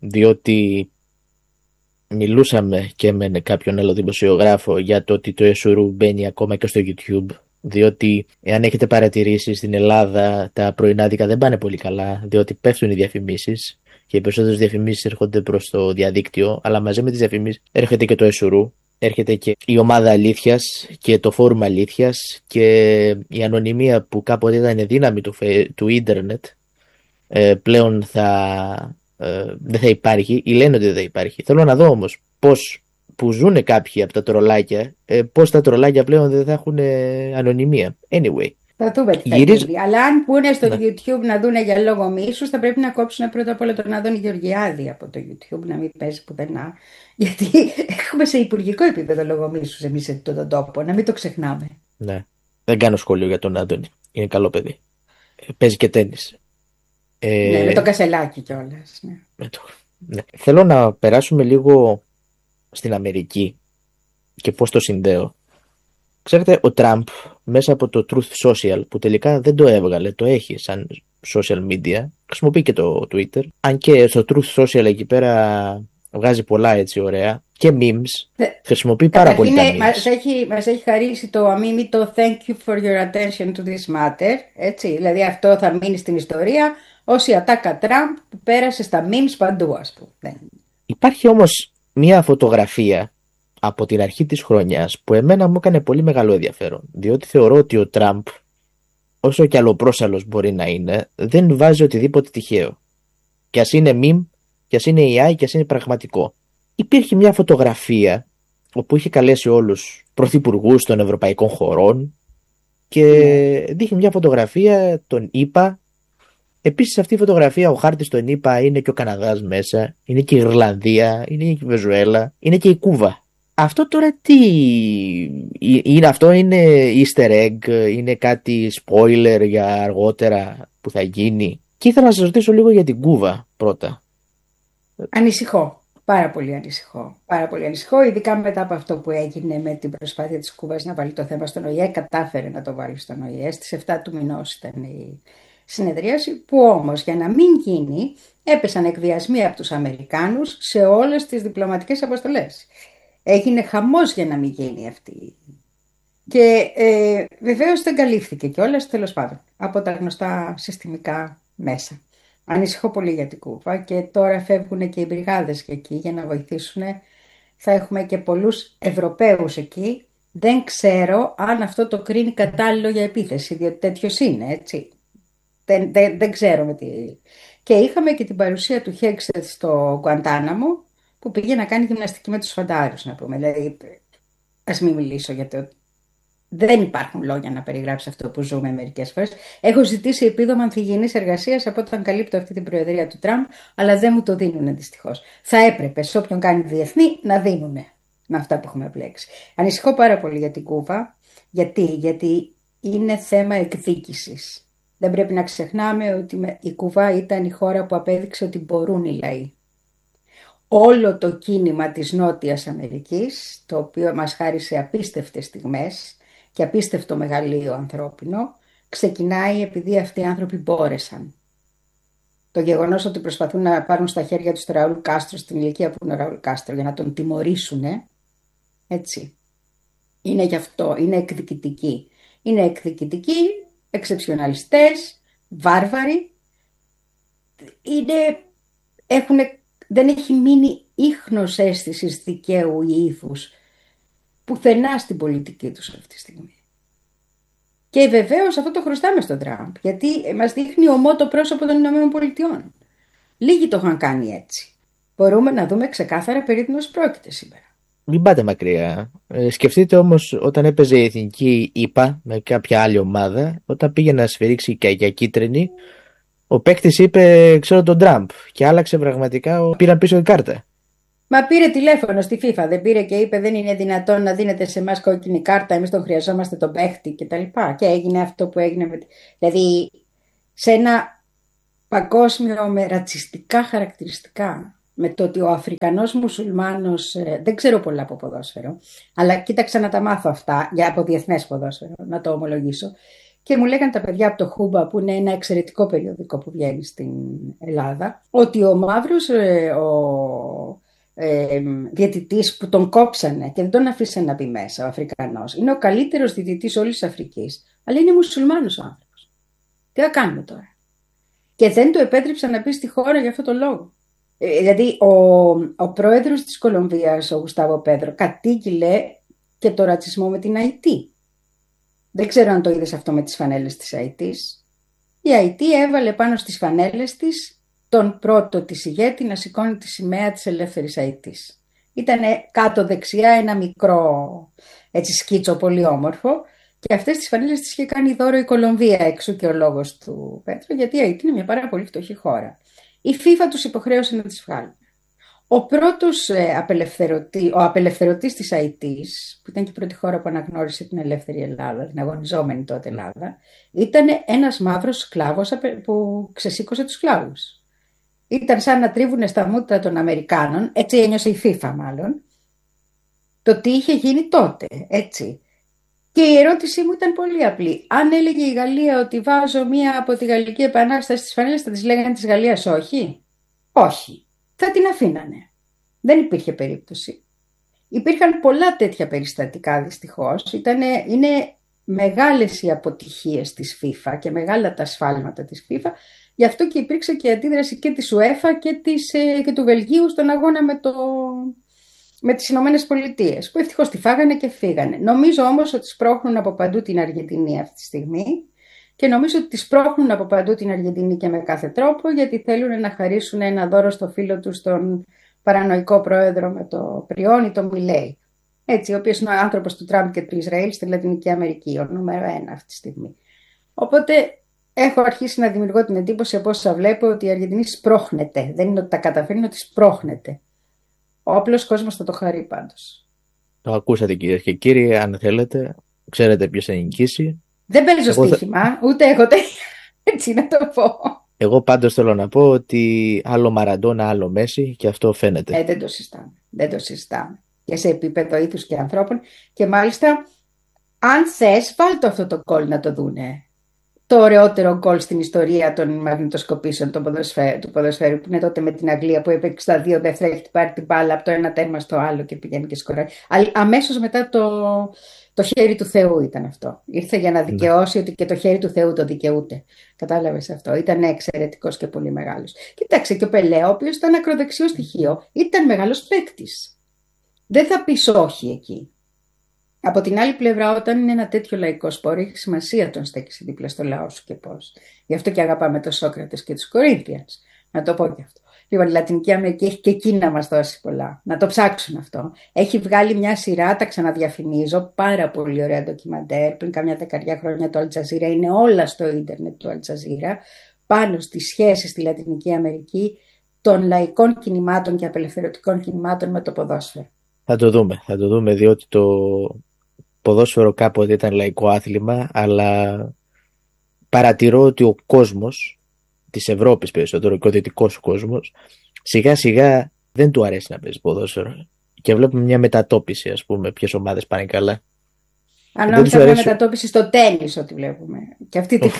διότι μιλούσαμε και με κάποιον άλλο δημοσιογράφο για το ότι το Εσουρού μπαίνει ακόμα και στο YouTube, διότι εάν έχετε παρατηρήσει στην Ελλάδα τα πρωινάδικα δεν πάνε πολύ καλά, διότι πέφτουν οι διαφημίσεις και οι περισσότερες διαφημίσεις έρχονται προς το διαδίκτυο, αλλά μαζί με τις διαφημίσεις έρχεται και το Εσουρού. Έρχεται και η ομάδα αλήθειας και το φόρουμ αλήθειας και η ανωνυμία που κάποτε ήταν δύναμη του, του ίντερνετ ε, πλέον θα, ε, δεν θα υπάρχει, ή λένε ότι δεν θα υπάρχει. Θέλω να δω όμως πώς που ζουν κάποιοι από τα τρολάκια, ε, πώς τα τρολάκια πλέον δεν θα έχουν ε, ανωνυμία. Anyway. Θα δούμε τι θα Γυρίζ... γίνει. Αλλά αν πούνε στο ναι. YouTube να δούνε για λόγο μίσους, θα πρέπει να κόψουν πρώτα απ' όλα τον Άδωνη Γεωργιάδη από το YouTube, να μην παίζει πουθενά. Γιατί έχουμε σε υπουργικό επίπεδο λόγο μίσους εμείς σε αυτόν τον τόπο, να μην το ξεχνάμε. Ναι. Δεν κάνω σχόλιο για τον Άδωνη. Είναι καλό παιδί. Παίζει και τένις. Ε... Ναι, με το Κασελάκι κιόλας. Ναι. Με το... ναι. Θέλω να περάσουμε λίγο στην Αμερική και πώς το συνδέω. Ξέρετε, ο Τραμπ μέσα από το Truth Social, που τελικά δεν το έβγαλε, το έχει σαν social media, χρησιμοποιεί και το Twitter. Αν και στο Truth Social εκεί πέρα βγάζει πολλά έτσι ωραία και memes, Θε... χρησιμοποιεί πάρα πολύ τα memes. Μας έχει, μας έχει χαρίσει το αμίμητο thank you for your attention to this matter, έτσι, δηλαδή αυτό θα μείνει στην ιστορία ως η ατάκα Τραμπ που πέρασε στα memes παντού, ας πούμε. Υπάρχει όμως μια φωτογραφία από την αρχή της χρονιάς που εμένα μου έκανε πολύ μεγάλο ενδιαφέρον, διότι θεωρώ ότι ο Τραμπ, όσο κι αλλοπρόσαλλος μπορεί να είναι, δεν βάζει οτιδήποτε τυχαίο. Κι ας είναι meme, κι ας είναι έι άι, κι ας είναι πραγματικό. Υπήρχε μια φωτογραφία όπου είχε καλέσει όλους πρωθυπουργούς των ευρωπαϊκών χωρών και yeah. δείχνει μια φωτογραφία των ΗΠΑ. Επίσης αυτή η φωτογραφία, ο χάρτης των ΗΠΑ, είναι και ο Καναδάς μέσα, είναι και η Ιρλανδία, είναι και η Βενεζουέλα, είναι και η Κούβα. Αυτό τώρα τι είναι? Αυτό είναι easter egg, είναι κάτι spoiler για αργότερα που θα γίνει? Και ήθελα να σας ρωτήσω λίγο για την Κούβα πρώτα. Ανησυχώ, πάρα πολύ ανησυχώ, πάρα πολύ ανησυχώ, ειδικά μετά από αυτό που έγινε με την προσπάθεια της Κούβας να βάλει το θέμα στον ΟΗΕ. Κατάφερε να το βάλει στον ΟΗΕ, στις εφτά του μηνός ήταν η συνεδρίαση, που όμως για να μην γίνει έπεσαν εκβιασμοί από τους Αμερικάνους σε όλες τις διπλωματικές αποστολές. Έγινε χαμός για να μην γίνει αυτή. Και ε, βεβαίως δεν καλύφθηκε κιόλας, τέλος πάντων, από τα γνωστά συστημικά μέσα. Ανησυχώ πολύ για την Κούβα και τώρα φεύγουν και οι μπριγάδες και εκεί για να βοηθήσουν. Θα έχουμε και πολλούς Ευρωπαίους εκεί. Δεν ξέρω αν αυτό το κρίνει κατάλληλο για επίθεση, διότι τέτοιος είναι, έτσι. Δεν, δεν, δεν ξέρουμε τι. Και είχαμε και την παρουσία του Χέξετ στο Γκουαντάναμο, που πήγε να κάνει γυμναστική με τους φαντάρους, να πούμε. Δηλαδή, ας μην μιλήσω γιατί δεν υπάρχουν λόγια να περιγράψει αυτό που ζούμε μερικές φορές. Έχω ζητήσει επίδομα ανθυγιεινής εργασίας από όταν καλύπτω αυτή την προεδρία του Τραμπ, αλλά δεν μου το δίνουν δυστυχώς. Θα έπρεπε σε όποιον κάνει διεθνή να δίνουν με αυτά που έχουμε επιλέξει. Ανησυχώ πάρα πολύ για την Κούβα. Γιατί, γιατί είναι θέμα εκδίκησης. Δεν πρέπει να ξεχνάμε ότι η Κούβα ήταν η χώρα που απέδειξε ότι μπορούν οι λαοί. Όλο το κίνημα της Νότιας Αμερικής, το οποίο μας χάρισε απίστευτες στιγμές και απίστευτο μεγαλείο ανθρώπινο, ξεκινάει επειδή αυτοί οι άνθρωποι μπόρεσαν. Το γεγονός ότι προσπαθούν να πάρουν στα χέρια τους τον Ραούλ Κάστρο στην ηλικία που είναι ο Ραούλ Κάστρο για να τον τιμωρήσουν, έτσι, είναι γι' αυτό, είναι εκδικητική. Είναι εκδικητική, εξεψιοναλιστές, βάρβαροι, είναι, έχουν, δεν έχει μείνει ίχνος αίσθησης δικαίου ή ήθους πουθενά στην πολιτική τους αυτή τη στιγμή. Και βεβαίως αυτό το χρωστάμε στον Τραμπ, γιατί μας δείχνει ομό το πρόσωπο των Ηνωμένων Πολιτειών. Λίγοι το είχαν κάνει έτσι. Μπορούμε να δούμε ξεκάθαρα περί τίνος πρόκειται σήμερα. Μην πάτε μακριά. Ε, σκεφτείτε όμως όταν έπαιζε η εθνική ΗΠΑ με κάποια άλλη ομάδα, όταν πήγε να σφυρίξει και για κίτρινη, ο παίκτης είπε, ξέρω τον Τραμπ, και άλλαξε πραγματικά, πήραν πίσω την κάρτα. Μα πήρε τηλέφωνο στη FIFA, δεν πήρε και είπε δεν είναι δυνατόν να δίνετε σε εμάς κόκκινη κάρτα, εμείς τον χρειαζόμαστε τον παίχτη κτλ. Και, και έγινε αυτό που έγινε. Με... Δηλαδή σε ένα παγκόσμιο με ρατσιστικά χαρακτηριστικά, με το ότι ο Αφρικανός μουσουλμάνος, δεν ξέρω πολλά από ποδόσφαιρο, αλλά κοίταξα να τα μάθω αυτά για από διεθνές ποδόσφαιρο, να το ομολογήσω. Και μου λέγανε τα παιδιά από το Χούμπα, που είναι ένα εξαιρετικό περιοδικό που βγαίνει στην Ελλάδα, ότι ο μαύρος, ο ε, διαιτητής που τον κόψανε και δεν τον αφήσανε να μπει μέσα, ο Αφρικανός, είναι ο καλύτερος διαιτητής όλης της Αφρικής, αλλά είναι μουσουλμάνος ο άνθρωπος. Τι θα κάνουμε τώρα? Και δεν του επέτρεψαν να μπει στη χώρα για αυτό το λόγο. Ε, δηλαδή ο, ο πρόεδρος της Κολομβίας, ο Γουστάβο Πέδρο, κατήγγειλε και το ρατσισμό με την Αϊτή. Δεν ξέρω αν το είδες αυτό με τις φανέλες της Αϊτής. Η Αϊτή έβαλε πάνω στις φανέλες της τον πρώτο της ηγέτη να σηκώνει τη σημαία της ελεύθερης Αϊτής. Ήταν κάτω δεξιά ένα μικρό έτσι σκίτσο πολύ όμορφο και αυτές τις φανέλες τις είχε κάνει δώρο η Κολομβία, εξού και ο λόγος του Πέτρο, γιατί η Αϊτή είναι μια πάρα πολύ φτωχή χώρα. Η FIFA τους υποχρέωσε να τις βγάλουν. Ο πρώτος απελευθερωτή, ο απελευθερωτής της Αϊτής, που ήταν και η πρώτη χώρα που αναγνώρισε την ελεύθερη Ελλάδα, την αγωνιζόμενη τότε Ελλάδα, ήταν ένας μαύρος σκλάβος που ξεσήκωσε τους σκλάβους. Ήταν σαν να τρίβουνε στα μούτρα των Αμερικάνων, έτσι ένιωσε η FIFA μάλλον, το τι είχε γίνει τότε, έτσι. Και η ερώτησή μου ήταν πολύ απλή. Αν έλεγε η Γαλλία ότι βάζω μία από τη Γαλλική Επανάσταση στις φανέλες, θα της λέγανε της Γαλλίας όχι? Όχι. Θα την αφήνανε. Δεν υπήρχε περίπτωση. Υπήρχαν πολλά τέτοια περιστατικά δυστυχώς. Ήτανε, είναι μεγάλες οι αποτυχίες της FIFA και μεγάλα τα σφάλματα της FIFA. Γι' αυτό και υπήρξε και η αντίδραση και της UEFA και, της, και του Βελγίου στον αγώνα με, το, με τις Ηνωμένες Πολιτείες, που ευτυχώς τη φάγανε και φύγανε. Νομίζω όμως ότι σπρώχνουν από παντού την Αργεντινή αυτή τη στιγμή και νομίζω ότι τη σπρώχνουν από παντού την Αργεντινή και με κάθε τρόπο, γιατί θέλουν να χαρίσουν ένα δώρο στο φίλο τους, τον παρανοϊκό πρόεδρο με το πριόνι, τον Μιλέη. Έτσι, ο οποίος είναι ο άνθρωπος του Τραμπ και του Ισραήλ στη Λατινική Αμερική, ο νούμερο ένα αυτή τη στιγμή. Οπότε έχω αρχίσει να δημιουργώ την εντύπωση από όσα βλέπω ότι η Αργεντινή σπρώχνεται. Δεν είναι ότι τα καταφέρνει, είναι ότι σπρώχνεται. Ο απλός κόσμος θα το χαρεί πάντως. Το ακούσατε κυρίες και κύριοι, αν θέλετε, ξέρετε ποιος θα νικήσει. Δεν παίζω Εγώ στοίχημα, θα... ούτε έχω τέτοια. Έτσι να το πω. Εγώ πάντως θέλω να πω ότι άλλο Μαραντόνα, άλλο Μέση, και αυτό φαίνεται. Ε, δεν το συζητάμε. Δεν το συζητάμε. Και σε επίπεδο ήθους και ανθρώπων. Και μάλιστα, αν θες, βάλτε αυτό το γκολ να το δούνε. Το ωραιότερο γκολ στην ιστορία των μαγνητοσκοπήσεων του ποδοσφαίρου, του ποδοσφαίρου, που είναι τότε με την Αγγλία, που έπαιξε στα δύο δεύτερα, έχει πάρει την μπάλα από το ένα τέρμα στο άλλο και πηγαίνει και σκοράρει. Αμέσως μετά το, το χέρι του Θεού ήταν αυτό. Ήρθε για να δικαιώσει, ναι, ότι και το χέρι του Θεού το δικαιούται. Κατάλαβες αυτό. Ήταν εξαιρετικός και πολύ μεγάλος. Κοίταξε, και ο Πελέ, ο οποίος ήταν ακροδεξιό στοιχείο, ήταν μεγάλος παίκτης. Δεν θα πεις όχι εκεί. Από την άλλη πλευρά, όταν είναι ένα τέτοιο λαϊκό σπόρο, έχει σημασία τον στέκεις δίπλα στο λαό σου και πώς. Γι' αυτό και αγαπάμε τον Σόκρατες και τους Κορίνθιανς. Να το πω και αυτό. Λοιπόν, η Λατινική Αμερική έχει και εκεί να μας δώσει πολλά. Να το ψάξουν αυτό. Έχει βγάλει μια σειρά, τα ξαναδιαφημίζω, πάρα πολύ ωραία ντοκιμαντέρ. Πριν καμιά δεκαριά χρόνια το Αλτζαζίρα, είναι όλα στο ίντερνετ του Αλτζαζίρα, πάνω στις σχέσεις στη Λατινική Αμερική των λαϊκών κινημάτων και απελευθερωτικών κινημάτων με το ποδόσφαιρο. Θα το δούμε, θα το δούμε, διότι το ποδόσφαιρο κάποτε ήταν λαϊκό άθλημα, αλλά παρατηρώ ότι ο κόσμος της Ευρώπης, περισσότερο και ο δυτικός κόσμος, σιγά σιγά δεν του αρέσει να παίζει ποδόσφαιρο και βλέπουμε μια μετατόπιση, ας πούμε, ποιες ομάδες πάνε καλά. Αν όχι μια μετατόπιση στο τένις, ό,τι βλέπουμε, και αυτή τη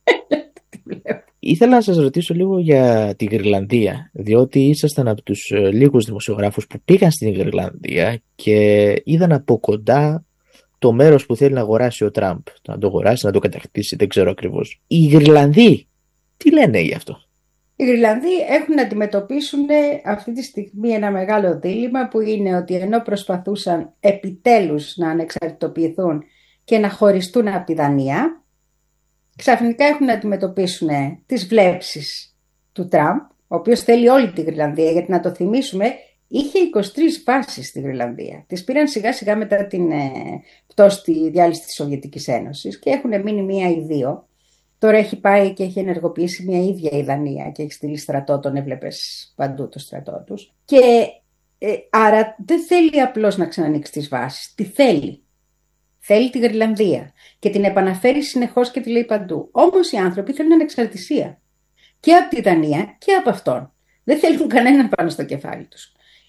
βλέπουμε. Ήθελα να σας ρωτήσω λίγο για τη Γρυλανδία, διότι ήσασταν από τους λίγους δημοσιογράφους που πήγαν στην Γρυλανδία και είδαν από κοντά το μέρος που θέλει να αγοράσει ο Τραμπ. Να το αγοράσει, να το κατακτήσει, δεν ξέρω ακριβώς. Οι Γρυλανδοί, τι λένε γι' αυτό? Οι Γρυλανδοί έχουν να αντιμετωπίσουν αυτή τη στιγμή ένα μεγάλο δίλημμα, που είναι ότι ενώ προσπαθούσαν επιτέλους να ανεξαρτητοποιηθούν και να χωριστούν από τη Δανία, ξαφνικά έχουν να αντιμετωπίσουν τις βλέψεις του Τραμπ, ο οποίος θέλει όλη τη Γρυλανδία, γιατί να το θυμίσουμε, είχε είκοσι τρεις βάσεις στη Γρυλανδία. Τις πήραν σιγά σιγά μετά την ε, πτώση, τη διάλυση της Σοβιετικής Ένωσης, και έχουν μείνει μία ή δύο. Τώρα έχει πάει και έχει ενεργοποιήσει μία ίδια η Δανία και έχει στείλει στρατό, τον έβλεπες παντού το στρατό τους. Και ε, άρα δεν θέλει απλώς να ξανανοίξει τις βάσεις, τι θέλει. Θέλει τη Γρυλανδία και την επαναφέρει συνεχώς και τη λέει παντού. Όμως οι άνθρωποι θέλουν ανεξαρτησία και από τη Δανία και από αυτόν. Δεν θέλουν κανέναν πάνω στο κεφάλι τους.